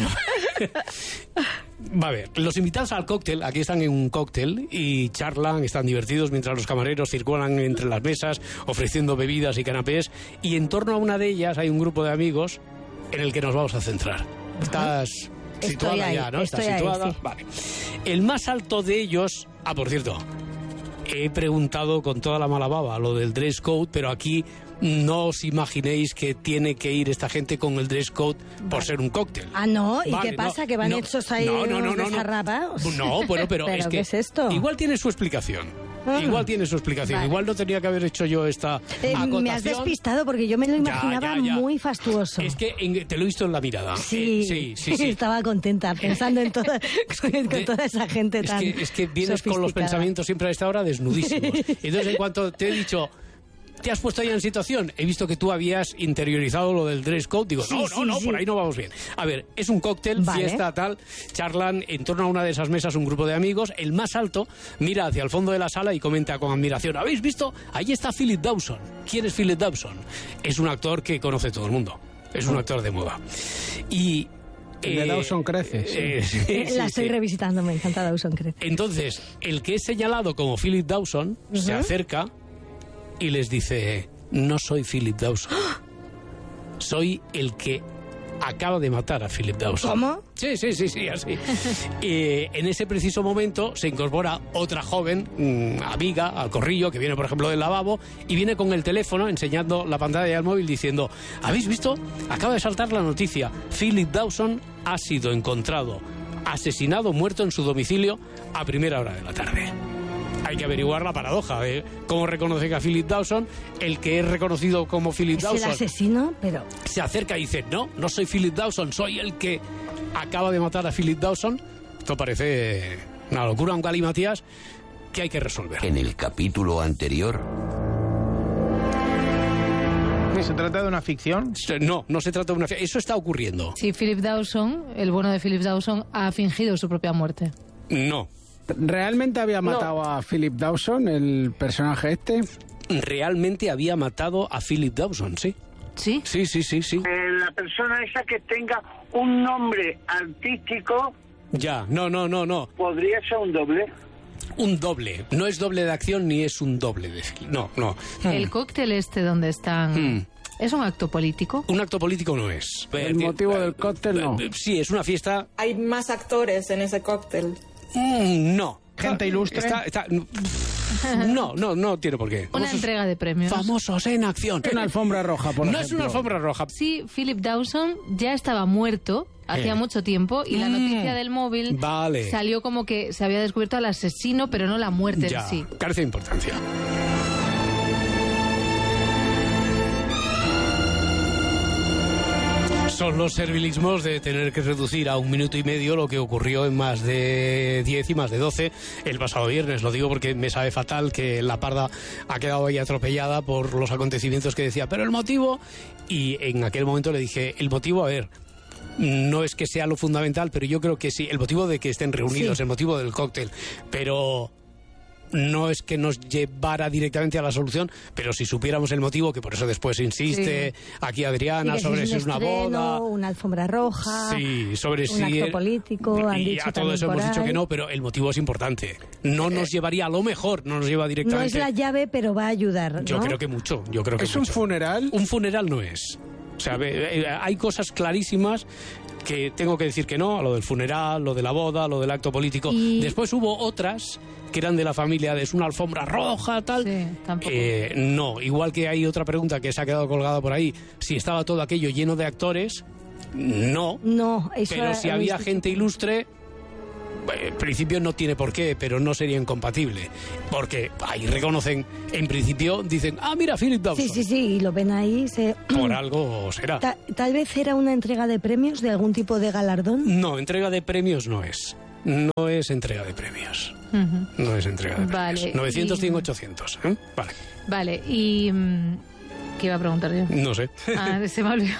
Va a ver, los invitados al cóctel, aquí están en un cóctel y charlan, están divertidos mientras los camareros circulan entre las mesas ofreciendo bebidas y canapés, y en torno a una de ellas hay un grupo de amigos en el que nos vamos a centrar. Estás Estoy situada ahí, ya, ¿no? estoy Estás ahí, situada. sí. Vale. El más alto de ellos... Ah, por cierto, he preguntado con toda la mala baba lo del dress code, pero aquí no os imaginéis que tiene que ir esta gente con el dress code por ser un cóctel. Ah, no, ¿y Vale, qué pasa? no, ¿Que van no, hechos ahí no, no, no, unos no, no. desarrapados? No, bueno, pero, ¿Pero es que qué es esto? igual tiene su explicación. Ah. Igual tiene su explicación. Vale. Igual no tenía que haber hecho yo esta Eh, acotación. me has despistado porque yo me lo Ya, imaginaba ya, ya. muy fastuoso. Es que en- te lo he visto en la mirada. Sí, Eh, sí, sí, sí. estaba contenta pensando en toda, con, con toda esa gente Es tan que, es que vienes con los sofisticada. pensamientos siempre a esta hora desnudísimos. Entonces, en cuanto te he dicho, ¿te has puesto ya en situación? He visto que tú habías interiorizado lo del dress code. Digo, Sí, no, sí, no, no, sí. por ahí no vamos bien. A ver, es un cóctel, Vale. fiesta, tal. Charlan en torno a una de esas mesas un grupo de amigos. El más alto mira hacia el fondo de la sala y comenta con admiración: ¿habéis visto? Ahí está Philip Dawson. ¿Quién es Philip Dawson? Es un actor que conoce todo el mundo. Es un actor de moda. Y... El de Dawson crece, sí. eh, sí, Eh, sí, la estoy sí. revisitando, me encanta Dawson crece. Entonces, el que es señalado como Philip Dawson se Ujú. acerca y les dice: no soy Philip Dawson. Soy el que acaba de matar a Philip Dawson. ¿Cómo? Sí, sí, sí, sí, así. Eh, en ese preciso momento se incorpora otra joven, mm, amiga, al corrillo, que viene, por ejemplo, del lavabo, y viene con el teléfono enseñando la pantalla del móvil diciendo: ¿habéis visto? Acaba de saltar la noticia. Philip Dawson ha sido encontrado asesinado, muerto en su domicilio a primera hora de la tarde. Hay que averiguar la paradoja de cómo reconoce a Philip Dawson. El que es reconocido como Philip Es el Dawson asesino, pero... se acerca y dice: no, no soy Philip Dawson, soy el que acaba de matar a Philip Dawson. Esto parece una locura, un galimatías que hay que resolver. En el capítulo anterior, ¿Se trata de una ficción? No, no se trata de una ficción. Eso está ocurriendo. Sí, Philip Dawson, el bueno de Philip Dawson, ha fingido su propia muerte. No. ¿Realmente había matado a Philip Dawson, el personaje este? Realmente había matado a Philip Dawson, sí. ¿Sí? Sí, sí, sí, sí. Eh, la persona esa que tenga un nombre artístico Ya, no, no, no, no. podría ser un doble. Un doble. No es doble de acción ni es un doble de... No, no. El cóctel este donde están... Mm. ¿Es un acto político? Un acto político no es. El motivo del cóctel no. Sí, es una fiesta... Hay más actores en ese cóctel. Mm, no. Gente ilustre. Está, está- no, no, no tiene por qué. Una Famosos- entrega de premios. Famosos en acción. Una alfombra roja, por No ejemplo. es una alfombra roja. Sí, Philip Dawson ya estaba muerto hacía Eh. mucho tiempo y la Mm. noticia del móvil Vale. salió como que se había descubierto al asesino, pero no la muerte Ya, en sí. carece de importancia. Son los servilismos de tener que reducir a un minuto y medio lo que ocurrió en más de diez y más de doce el pasado viernes. Lo digo porque me sabe fatal que la Parda ha quedado ahí atropellada por los acontecimientos que decía, pero el motivo... Y en aquel momento le dije, el motivo, a ver... No es que sea lo fundamental, pero yo creo que sí, el motivo de que estén reunidos, sí. El motivo del cóctel, pero no es que nos llevara directamente a la solución, pero si supiéramos el motivo, que por eso después insiste sí. aquí Adriana, sobre si es una boda, una alfombra roja, sí, sobre un si acto el, político, han y dicho a todo eso hemos dicho que no, pero el motivo es importante. No nos llevaría a lo mejor, no nos lleva directamente. No es la llave, pero va a ayudar, ¿no? Yo creo que mucho, yo creo que ¿Es mucho. un funeral? Un funeral no es. O sea, hay cosas clarísimas que tengo que decir que no, a lo del funeral, lo de la boda, lo del acto político. Y... Después hubo otras que eran de la familia de es una alfombra roja, tal. Sí, tampoco. Eh, no, igual que hay otra pregunta que se ha quedado colgada por ahí, si estaba todo aquello lleno de actores, no. No, eso pero si había gente ilustre... En principio no tiene por qué, pero no sería incompatible. Porque ahí reconocen, en principio dicen, ah, mira, Philip Dawson. Sí, sí, sí, y lo ven ahí. Se... Por algo será. Ta Tal vez era una entrega de premios, de algún tipo de galardón. No, entrega de premios no es. No es entrega de premios. Uh-huh. No es entrega de vale, premios. novecientos, y... cien, ochocientos. ¿eh? Vale. Vale, y... ¿Qué iba a preguntar yo? No sé. Ah, se me olvidó.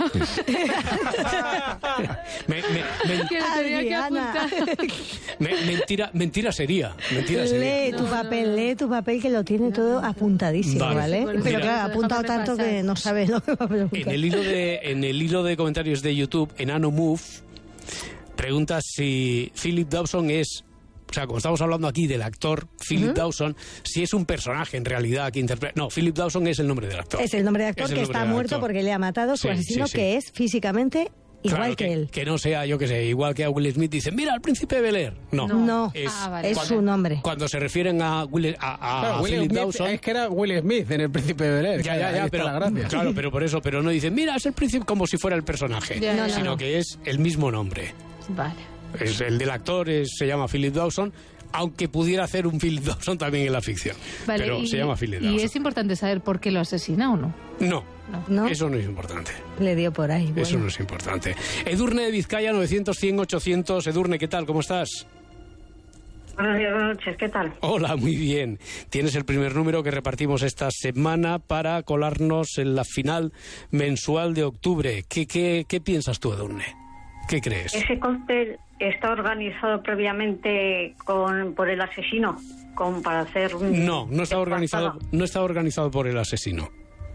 me, me, me, que lo tenía que apuntar. me, mentira, mentira sería. Mentira sería. Lee tu papel, lee tu papel que lo tiene todo apuntadísimo, ¿vale? ¿vale? Pero claro, ha apuntado tanto que no sabe lo que va a preguntar. En el hilo de, en el hilo de comentarios de YouTube, Enano Move pregunta si Philip Dawson es... O sea, como estamos hablando aquí del actor Philip uh-huh. Dawson, si es un personaje en realidad que interpreta... No, Philip Dawson es el nombre del actor. Es el nombre del actor que está muerto porque le ha matado su sí, asesino, sí, sí. que es físicamente igual claro, que, que él. Que no sea, yo que sé, igual que a Will Smith dicen, mira, al príncipe de Bel-Air. No, no, no. es, ah, vale. es cuando, su nombre. Cuando se refieren a, Will, a, a claro, Will Philip Smith, Dawson... Es que era Will Smith en el príncipe de Bel-Air. Ya, ya, ya, pero, claro, pero por eso, pero no dicen, mira, es el príncipe como si fuera el personaje, ya, no, sino no. que es el mismo nombre. Vale. Es, el del actor es, se llama Philip Dawson, aunque pudiera hacer un Philip Dawson también en la ficción. Vale, pero y, se llama Philip Dawson. ¿Y es importante saber por qué lo asesina o no? No, no, ¿no? Eso no es importante. Le dio por ahí. Bueno. Eso no es importante. Edurne de Vizcaya, novecientos, cien, ochocientos. Edurne, ¿qué tal? ¿Cómo estás? Buenos días, buenas noches, ¿qué tal? Hola, muy bien. Tienes el primer número que repartimos esta semana para colarnos en la final mensual de octubre. ¿Qué, qué, qué piensas tú, Edurne? ¿Qué crees? Ese cóctel está organizado previamente con, por el asesino, con, para hacer un... No, no está organizado, no está organizado por el asesino.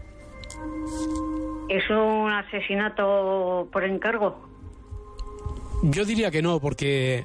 ¿Es un asesinato por encargo? Yo diría que no, porque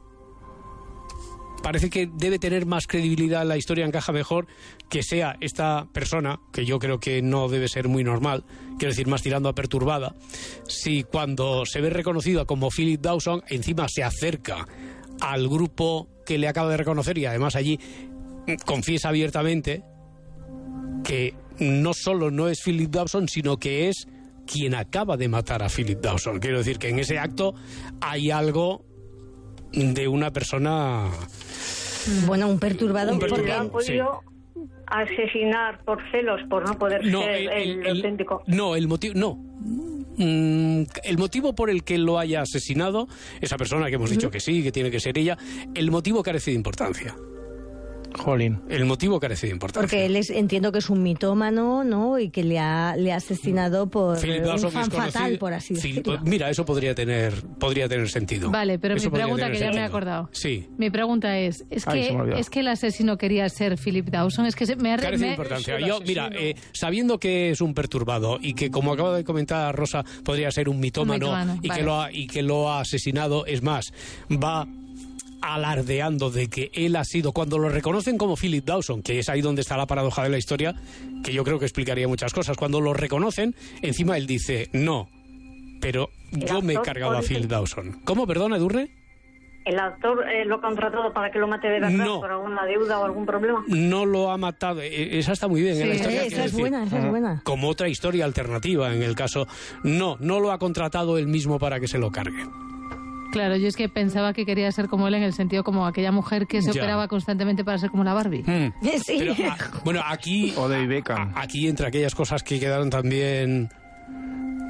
parece que debe tener más credibilidad, la historia encaja mejor que sea esta persona, que yo creo que no debe ser muy normal, quiero decir, más tirando a perturbada, si cuando se ve reconocida como Philip Dawson, encima se acerca al grupo que le acaba de reconocer y además allí confiesa abiertamente que no solo no es Philip Dawson, sino que es quien acaba de matar a Philip Dawson. Quiero decir que en ese acto hay algo de una persona... Bueno, un perturbador. Un perturbador, porque han podido sí. asesinar por celos, por no poder no, ser el, el, el auténtico. No, el motivo... No. Mm, el motivo por el que lo haya asesinado, esa persona que hemos dicho uh-huh. que sí, que tiene que ser ella, el motivo carece de importancia. Jolín. El motivo carece de importancia. Porque él es, entiendo que es un mitómano, ¿no? Y que le ha, le ha asesinado por un fan fatal, por así decirlo. Philip, mira, eso podría tener, podría tener sentido. Vale, pero eso mi pregunta, que sentido. ya me he acordado. Sí. Mi pregunta es, ¿es, Ay, que, ¿es que el asesino quería ser Philip Dawson? Es que se, me ha... Carece me... de importancia. Yo, mira, eh, sabiendo que es un perturbado y que, como acaba de comentar Rosa, podría ser un mitómano, un mitómano y, vale. que lo ha, y que lo ha asesinado, es más, va... alardeando de que él ha sido, cuando lo reconocen como Philip Dawson, que es ahí donde está la paradoja de la historia, que yo creo que explicaría muchas cosas, cuando lo reconocen, encima él dice, no, pero yo me he cargado a Philip Dawson. ¿Cómo, perdona, Edurne? ¿El actor eh, lo ha contratado para que lo mate de verdad no. por alguna deuda o algún problema? No lo ha matado. Esa está muy bien. Sí, en la historia, esa es decir, buena, esa es buena. Como otra historia alternativa en el caso. No, no lo ha contratado él mismo para que se lo cargue. Claro, yo es que pensaba que quería ser como él en el sentido como aquella mujer que se ya. operaba constantemente para ser como la Barbie. Mm. Sí. Pero, a, bueno, aquí... O de Beckham. Aquí, entre aquellas cosas que quedaron también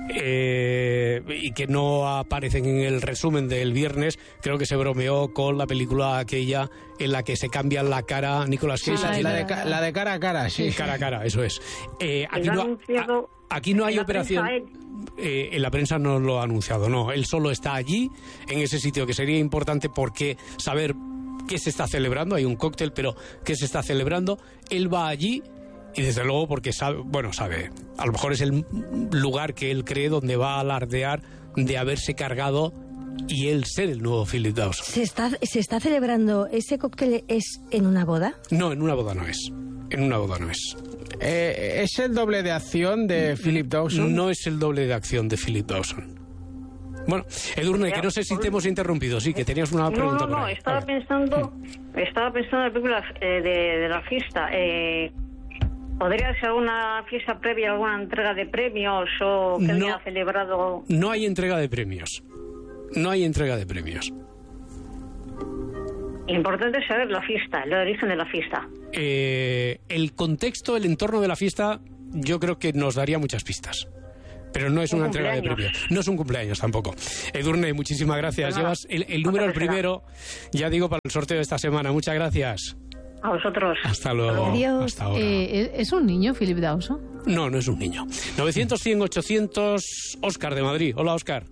eh, y que no aparecen en el resumen del viernes. Creo que se bromeó con la película aquella en la que se cambia la cara Nicolas Cage. Sí, la, de, la de cara a cara, sí. Cara a cara, eso es. Eh, aquí, no, a, aquí no hay operación... Eh, en la prensa no lo ha anunciado, no. Él solo está allí, en ese sitio, que sería importante porque saber qué se está celebrando. Hay un cóctel, pero qué se está celebrando. Él va allí y desde luego porque sabe, bueno, sabe, a lo mejor es el lugar que él cree donde va a alardear de haberse cargado y él ser el nuevo Philip Dawson. ¿Se está, ¿Se está celebrando ese cóctel es en una boda? No, en una boda no es. En una boda no es. Eh, ¿Es el doble de acción de Philip Dawson? No es el doble de acción de Philip Dawson. Bueno, Edurne, que no sé si te hemos interrumpido, sí, que tenías una pregunta. No, no, no, por ahí. estaba Vale. pensando, estaba pensando en la película eh, de, de la fiesta. Eh, ¿Podría ser alguna fiesta previa, alguna entrega de premios o que No. haya celebrado? No hay entrega de premios. No hay entrega de premios. Importante saber la fiesta, el origen de la fiesta. Eh, el contexto, el entorno de la fiesta, yo creo que nos daría muchas pistas. Pero no es Un una entrega de cumpleaños. premios. No es un cumpleaños tampoco. Edurne, muchísimas gracias. Nada. Llevas el, el número el primero, ya digo, para el sorteo de esta semana. Muchas gracias. A vosotros. Hasta luego. Adiós. Hasta ahora. Eh, ¿Es un niño, Philip Dawson? No, no es un niño. novecientos, cien, ochocientos, Óscar de Madrid. Hola, Óscar.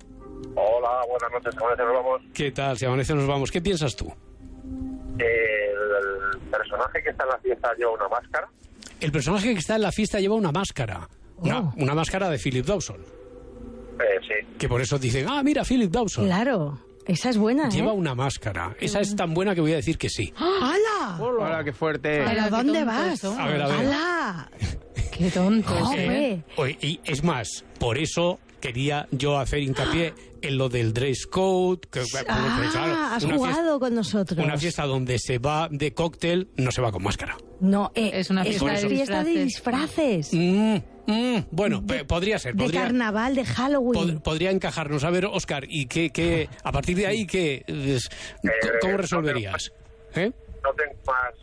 Hola, buenas noches, ¿cómo nos vamos? ¿Qué tal? Si amanece nos vamos. ¿Qué piensas tú? El, el personaje que está en la fiesta lleva una máscara. El personaje que está en la fiesta lleva una máscara. Una, Oh. una máscara de Philip Dawson. Eh, sí. Que por eso dicen, ah, mira, Philip Dawson. Claro, esa es buena, Lleva ¿eh? una máscara. Esa es tan buena que voy a decir que sí. ¡Hala! Hola, qué fuerte. ¿Pero qué dónde tonto vas? eso. A ver, a ver. ¡Hala! Qué tonto. Joder. ¿eh? Oye, y es más, por eso quería yo hacer hincapié en lo del dress code. Que, porque, Ah, claro, has una jugado fiesta, con nosotros. una fiesta donde se va de cóctel no se va con máscara. No, eh, Es una fiesta de fiesta de disfraces. disfraces. Mm, mm, bueno, pe- podría ser. De Podría, carnaval, de Halloween. pod- podría encajarnos. A ver, Óscar, ¿y qué, qué, a partir de ahí, qué, es- Eh, cómo no resolverías? ¿Eh? No tengo más,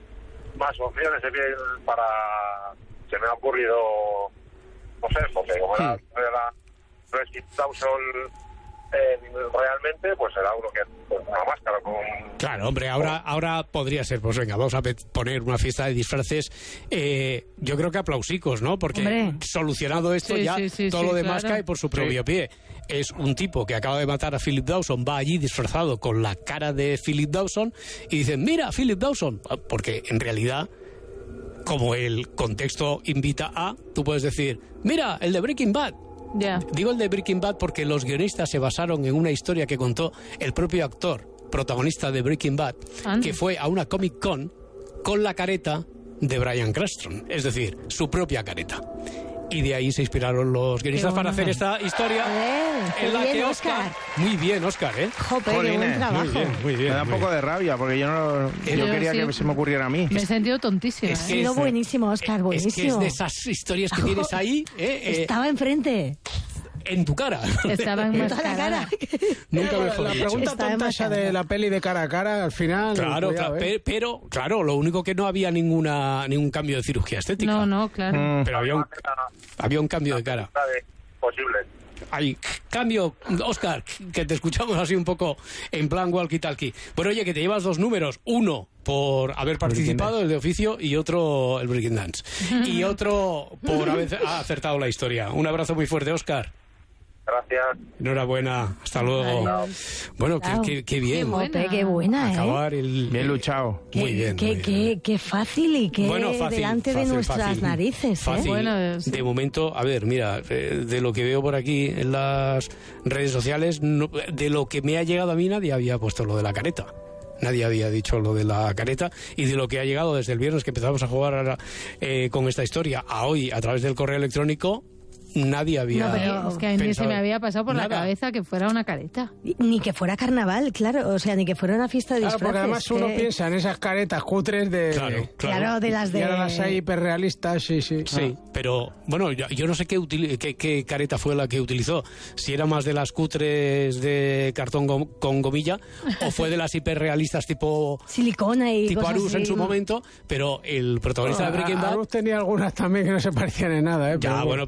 más opciones de bien para... Se me ha ocurrido... No sé, porque como era, era Philip Dawson eh, realmente, pues era uno que con una máscara con... Claro, hombre, ahora, ahora podría ser, pues venga, vamos a pe- poner una fiesta de disfraces, eh, yo creo que aplausicos, ¿no? Porque Hombre. solucionado esto Sí, ya, sí, sí, todo sí, lo demás claro. cae por su propio pie. Es un tipo que acaba de matar a Philip Dawson, va allí disfrazado con la cara de Philip Dawson y dicen, mira, Philip Dawson, porque en realidad, como el contexto invita a, tú puedes decir, mira, el de Breaking Bad. Ya. Digo el de Breaking Bad porque los guionistas se basaron en una historia que contó el propio actor, protagonista de Breaking Bad, Anda. que fue a una Comic Con con la careta de Bryan Cranston, es decir, su propia careta. Y de ahí se inspiraron los guionistas para bueno. hacer esta historia Joder, qué en la bien, que Óscar. Oscar... Muy bien, Oscar, ¿eh? Jope, qué buen Jolines, trabajo. Muy bien, muy bien. Me da un muy poco bien. de rabia porque yo no yo Yo quería sí. que se me ocurriera a mí. Me he sentido tontísima. Es ¿eh? que Ha sido es de- buenísimo, Óscar, Es que buenísimo. es de esas historias que tienes ahí, ¿eh? Eh, Estaba enfrente. en tu cara. Estaba En toda la enmascarada. cara. Nunca La, mejor la dicho. pregunta Está tonta esa demasiado. de la peli de cara a cara, al final... Claro, cuidado, claro, ¿eh? pe- pero, claro, lo único que no había ninguna ningún cambio de cirugía estética. No, no, claro. Mm. Pero había un, había un cambio de cara. Posible. Hay cambio, Oscar, que te escuchamos así un poco en plan walkie-talkie. Bueno, oye, que te llevas dos números. Uno por haber participado, el de oficio, y otro, el Breaking Dance. Y otro por haber acertado la historia. Un abrazo muy fuerte, Oscar. Gracias. Enhorabuena. Hasta luego. Adiós. Bueno, Chao. qué, qué, qué bien. Jope, qué buena, ¿eh? Acabar el... Bien luchado. Qué, Muy bien. Qué, muy bien. qué, qué fácil y qué Bueno, fácil, delante de fácil, nuestras fácil. narices, ¿eh? Fácil. Bueno, sí. De momento, a ver, mira, eh, de lo que veo por aquí en las redes sociales, no- de lo que me ha llegado a mí, nadie había puesto lo de la careta. Nadie había dicho lo de la careta, y de lo que ha llegado desde el viernes que empezamos a jugar a- eh, con esta historia a hoy a través del correo electrónico, nadie había No, pero es que a mí se pensado me había pasado por la nada. cabeza que fuera una careta. Ni que fuera carnaval, claro. O sea, ni que fuera una fiesta de Claro, disfraces. porque además uno que- piensa en esas caretas cutres de... Claro, Claro, de las de... Y ahora las hay hiperrealistas, sí, sí. Sí, pero bueno, yo, yo no sé qué, utili- qué, qué careta fue la que utilizó. Si era más de las cutres de cartón gom- con gomilla o fue de las hiperrealistas tipo, Silicona y tipo cosas Arús en así. su momento, pero el protagonista de Breaking Bad... Arús tenía algunas también que no se parecían en nada, ¿eh? Ya, Pero bueno, pero digo, hombre,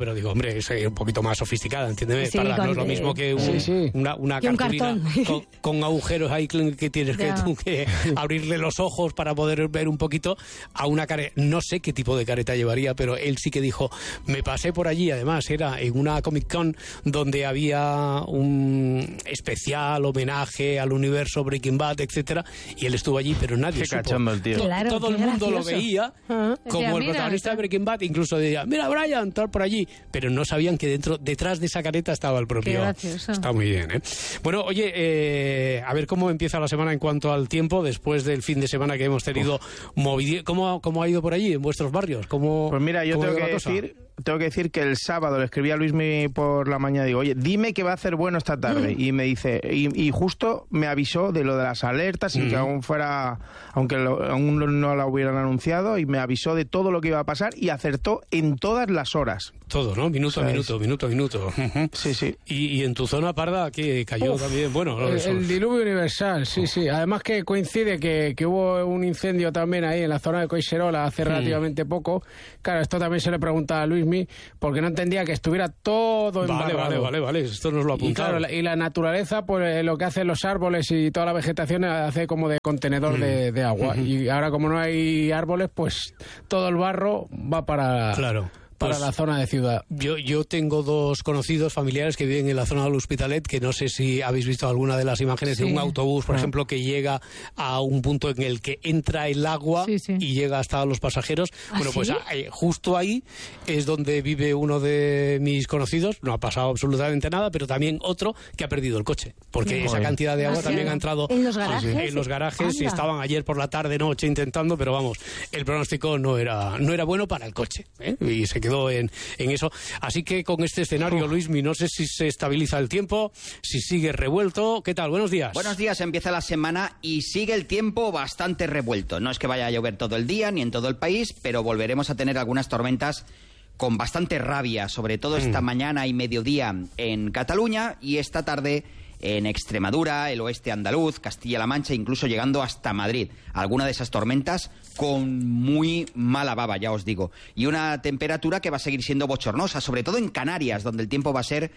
es un poquito más sofisticada, entiéndeme, Sí, Parda, con- no es lo mismo que un- Sí, sí. una, una Que un cartulina cartón. con, con agujeros ahí que tienes que, Ya. tú que abrirle los ojos para poder ver un poquito a una careta. No sé qué tipo de careta llevaría, pero él sí que dijo, me pasé por allí, además era en una Comic Con donde había un especial homenaje al universo Breaking Bad, etcétera, y él estuvo allí, pero nadie Qué supo. cachondo el tío. To- Claro, Todo qué el mundo gracioso. lo veía Ah. como Decía, el "Mira, protagonista está- de Breaking Bad", incluso decía, mira Brian, entrar por allí, pero no sabían que dentro, detrás de esa careta estaba el propio. Qué gracioso. Está muy bien, ¿eh? Bueno, oye, eh, a ver cómo empieza la semana en cuanto al tiempo, después del fin de semana que hemos tenido movido. ¿Cómo, ¿Cómo ha ido por allí, en vuestros barrios? ¿Cómo, Pues mira, yo cómo ha tengo ido que la cosa? decir, tengo que decir que el sábado le escribí a Luismi por la mañana, digo, oye, dime que va a hacer bueno esta tarde. Mm. Y me dice, y, y justo me avisó de lo de las alertas, sin Mm. que aún fuera, aunque lo- aún no la hubieran anunciado, y me avisó de todo lo que iba a pasar y acertó en todas las horas. Todo, ¿no? Minuto a ¿Sabes? minuto, minuto a minuto. Ujú. Sí, sí. Y, y en tu zona, Parda, que cayó Uf, también, bueno, El, eso- el diluvio universal, sí, sí. Además que coincide que, que hubo un incendio también ahí en la zona de Coixerola hace relativamente poco. Claro, esto también se le pregunta a Luismi, porque no entendía que estuviera todo Vale, embarrado. vale, vale, vale, esto nos lo Y apuntamos. claro, la, y la naturaleza, pues eh, lo que hacen los árboles y toda la vegetación hace como de contenedor Mm. de, de agua. Ujú. Y ahora como no hay árboles, pues todo el barro va para, Claro. para Pues la zona de ciudad. Yo, yo tengo dos conocidos familiares que viven en la zona del Hospitalet, que no sé si habéis visto alguna de las imágenes Sí. de un autobús, por Ah. ejemplo, que llega a un punto en el que entra el agua Sí, sí. y llega hasta los pasajeros. ¿Ah, bueno, pues sí? eh, justo ahí es donde vive uno de mis conocidos. No ha pasado absolutamente nada, pero también otro que ha perdido el coche, porque esa Joder. cantidad de agua Ah, también sí. ha entrado ¿En los garajes? en los garajes y Anda. estaban ayer por la tarde, noche intentando, pero vamos, el pronóstico no era no era bueno para el coche, ¿eh? Y se quedó en, en eso. Así que con este escenario, Luismi, no sé si se estabiliza el tiempo, si sigue revuelto. ¿Qué tal? Buenos días. Buenos días, empieza la semana y sigue el tiempo bastante revuelto. No es que vaya a llover todo el día ni en todo el país, pero volveremos a tener algunas tormentas con bastante rabia, sobre todo esta Mm. mañana y mediodía en Cataluña y esta tarde en Extremadura, el oeste andaluz, Castilla-La Mancha, incluso llegando hasta Madrid. Alguna de esas tormentas con muy mala baba, ya os digo. Y una temperatura que va a seguir siendo bochornosa, sobre todo en Canarias, donde el tiempo va a ser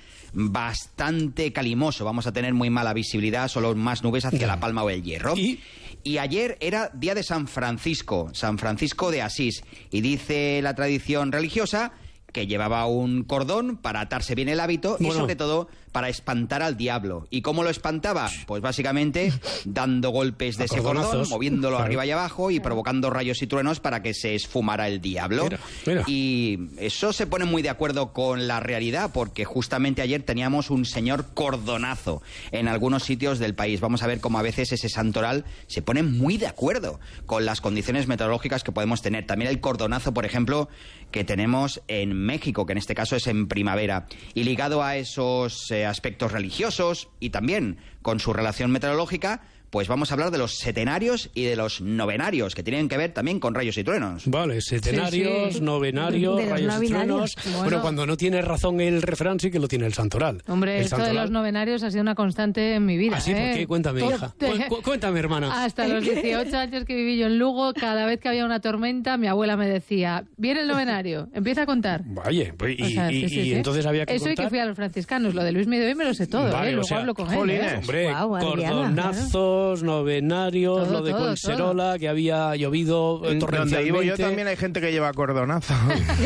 bastante calimoso. Vamos a tener muy mala visibilidad, solo más nubes hacia Ya. La Palma o el Hierro. Y- Y ayer era día de San Francisco, San Francisco de Asís. Y dice la tradición religiosa que llevaba un cordón para atarse bien el hábito y Bueno. sobre todo para espantar al diablo. ¿Y cómo lo espantaba? Pues básicamente dando golpes de A ese cordón, cordonazos. moviéndolo Claro. arriba y abajo y provocando rayos y truenos para que se esfumara el diablo. Mira, mira. Y eso se pone muy de acuerdo con la realidad porque justamente ayer teníamos un señor cordonazo en algunos sitios del país. Vamos a ver cómo a veces ese santoral se pone muy de acuerdo con las condiciones meteorológicas que podemos tener. También el cordonazo, por ejemplo, que tenemos en México, que en este caso es en primavera. Y ligado a esos eh, aspectos religiosos y también con su relación meteorológica, pues vamos a hablar de los setenarios y de los novenarios, que tienen que ver también con rayos y truenos. Vale, setenarios, Sí, sí. novenarios, De los rayos y novenarios. truenos. Bueno, Bueno. cuando no tiene razón el refrán, sí que lo tiene el santoral. Hombre, el esto de santoral. los novenarios ha sido una constante en mi vida. ¿Ah, sí? ¿Por ¿eh? qué? Cuéntame, Todo- hija. Cu- cu- cuéntame, hermana. Hasta los dieciocho años que viví yo en Lugo, cada vez que había una tormenta, mi abuela me decía, viene el novenario, empieza a contar. Vaya, pues, y, O sea, y- sí, sí, y sí. entonces había que Eso y contar. que fui a los franciscanos, lo de Luis Mide hoy me lo sé todo, Vale, ¿eh? o Luego sea, hablo con él. jolines. ¿eh? Hombre, Guau, Adriana, cordonazos, novenarios, Todo, lo de todo, Colserola, que había llovido eh, Donde torrencialmente. vivo yo también hay gente que lleva cordonazo.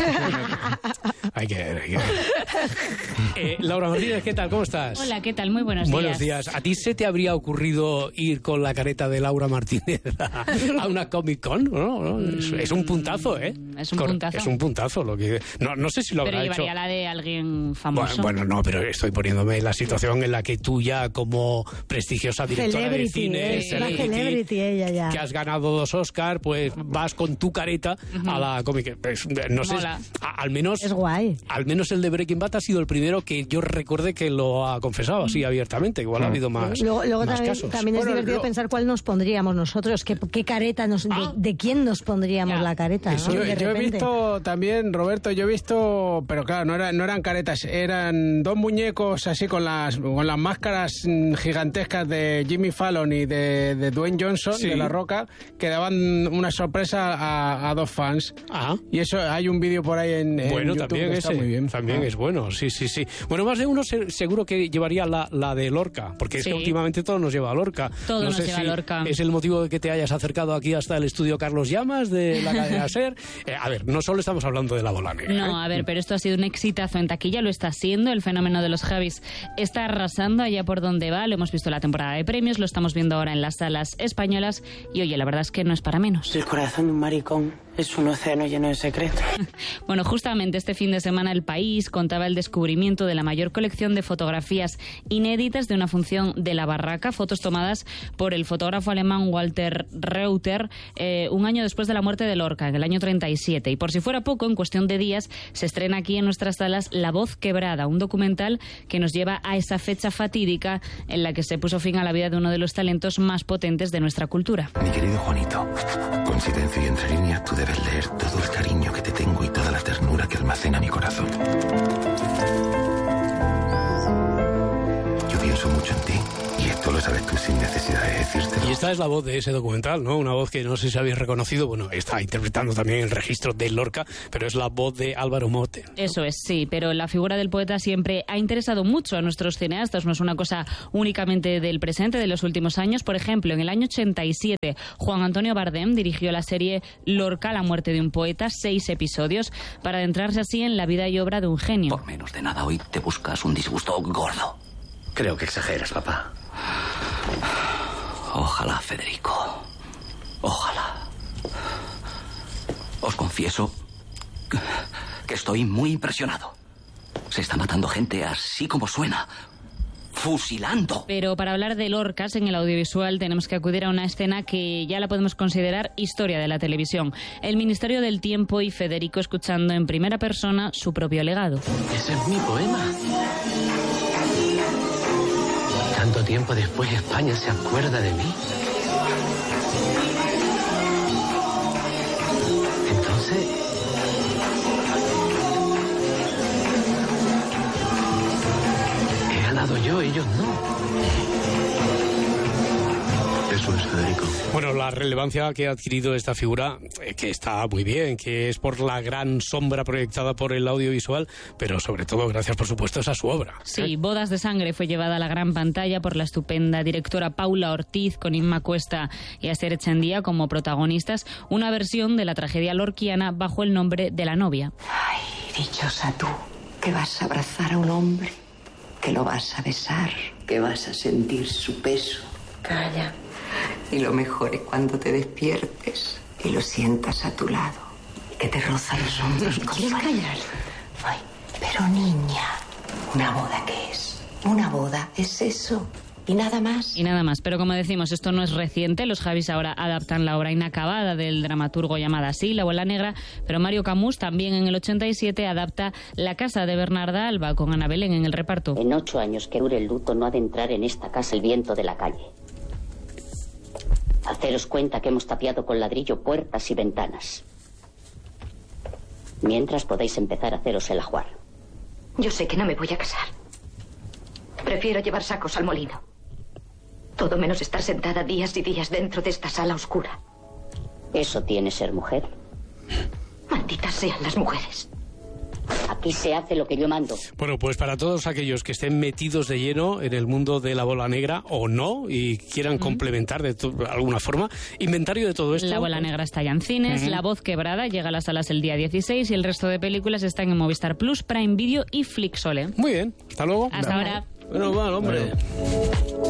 Hay que ver, hay que ver. Eh, Laura Martínez, ¿qué tal? ¿Cómo estás? Hola, ¿qué tal? Muy buenos, Buenos días. días. ¿A ti se te habría ocurrido ir con la careta de Laura Martínez a, a una Comic Con? ¿No? ¿No? Es, es un puntazo, ¿eh? Es un Cor- puntazo. Es un puntazo. Lo que, no, no sé si lo Pero habrá hecho. llevaría la de alguien famoso. Bueno, bueno, no, pero estoy poniéndome en la situación en la que tú ya como prestigiosa directora de Celebrity, cine, es una celebrity ella ya. que has ganado dos Oscar, pues vas con tu careta a la Comic. Pues, no sé, Mola. a- al menos Es guay. al menos el de Breaking Bad ha sido el primero que yo recuerde que lo ha confesado así abiertamente. Igual ha habido más, Luego, luego más también, casos. también es Bueno, divertido lo- pensar cuál nos pondríamos nosotros, qué, qué careta, nos, de, de quién nos pondríamos Ya. la careta. ¿no? Yo, De yo he repente. visto también, Roberto, yo he visto, pero claro, no, era- no eran caretas, eran dos muñecos así con las con las máscaras mm, gigantescas de Jimmy Fallon y de, de Dwayne Johnson, Sí. de La Roca, que daban una sorpresa a, a dos fans. Ah. Y eso, hay un vídeo por ahí en, en Bueno, YouTube también está ese, muy bien. también Ah. es bueno, sí, sí, sí. Bueno, más de uno se- seguro que llevaría la, la de Lorca, porque es Sí. que últimamente todo nos lleva a Lorca. Todo no nos sé lleva a si Lorca. es el motivo de que te hayas acercado aquí hasta el estudio Carlos Llamas de la cadena SER. Eh, a ver, no solo estamos hablando de la bola negra. No, ¿eh? a ver, pero esto ha sido un exitazo en taquilla, lo está siendo. El fenómeno de los Javis está arrasando allá por donde va. Lo hemos visto en la temporada de premios, lo estamos viendo ahora en las salas españolas. Y oye, la verdad es que no es para menos. El corazón de un maricón es un océano lleno de secretos. Bueno, justamente este fin de semana El País contaba el descubrimiento de la mayor colección de fotografías inéditas de una función de La Barraca, fotos tomadas por el fotógrafo alemán Walter Reuter eh, un año después de la muerte de Lorca, en el año treinta y siete. Y por si fuera poco, en cuestión de días se estrena aquí en nuestras salas La Voz Quebrada, un documental que nos lleva a esa fecha fatídica en la que se puso fin a la vida de uno de los talentos más potentes de nuestra cultura. Mi querido Juanito, con silencio y entre líneas tú debes leer todo el cariño que te tengo y toda la ternura que almacena mi corazón. Yo pienso mucho en ti y esto lo sabes tú sin necesidad de decírtelo. Y esta es la voz de ese documental, ¿no? Una voz que no sé si habéis reconocido. Bueno, está interpretando también el registro de Lorca, pero es la voz de Álvaro Mote. Eso es, sí, pero la figura del poeta siempre ha interesado mucho a nuestros cineastas, no es una cosa únicamente del presente, de los últimos años. Por ejemplo, en el año ochenta y siete, Juan Antonio Bardem dirigió la serie Lorca, la muerte de un poeta, seis episodios, para adentrarse así en la vida y obra de un genio. Por menos de nada hoy te buscas un disgusto gordo. Creo que exageras, papá. Ojalá, Federico. Ojalá. Os confieso que estoy muy impresionado. Se está matando gente así como suena. Fusilando. Pero para hablar de Lorcas en el audiovisual tenemos que acudir a una escena que ya la podemos considerar historia de la televisión. El Ministerio del Tiempo y Federico escuchando en primera persona su propio legado. Ese es mi poema. Tanto tiempo después España se acuerda de mí. Entonces... he ganado yo, ellos no. Eso es, Federico. Bueno, la relevancia que ha adquirido esta figura, eh, que está muy bien, que es por la gran sombra proyectada por el audiovisual, pero sobre todo gracias, por supuesto, a su obra. Sí, Bodas de Sangre fue llevada a la gran pantalla por la estupenda directora Paula Ortiz, con Inma Cuesta y Asier Echandía como protagonistas, una versión de la tragedia lorquiana bajo el nombre de La novia. Ay, dichosa tú, que vas a abrazar a un hombre, que lo vas a besar, que vas a sentir su peso. Calla. Y lo mejor es cuando te despiertes y lo sientas a tu lado y que te roza los hombros. ¿Quieres callar? Ay, pero niña, ¿una boda qué es? Una boda es eso. Y nada más. Y nada más, pero como decimos, esto no es reciente. Los Javis ahora adaptan la obra inacabada del dramaturgo llamada así, La bola negra, pero Mario Camus también en el ochenta y siete adapta La casa de Bernarda Alba, con Ana Belén en el reparto. En ocho años que dure el luto no ha de entrar en esta casa el viento de la calle. Haceros cuenta que hemos tapiado con ladrillo puertas y ventanas. Mientras podéis empezar a haceros el ajuar. Yo sé que no me voy a casar. Prefiero llevar sacos al molino. Todo menos estar sentada días y días dentro de esta sala oscura. ¿Eso tiene ser mujer? Malditas sean las mujeres. Aquí se hace lo que yo mando. Bueno, pues para todos aquellos que estén metidos de lleno en el mundo de la bola negra o no y quieran uh-huh. complementar de to- alguna forma, inventario de todo esto. La bola negra está ya en cines, uh-huh. La voz quebrada llega a las salas el día dieciséis y el resto de películas están en Movistar Plus, Prime Video y Flixole. Muy bien, hasta luego. Hasta ahora. Bueno, mal, hombre.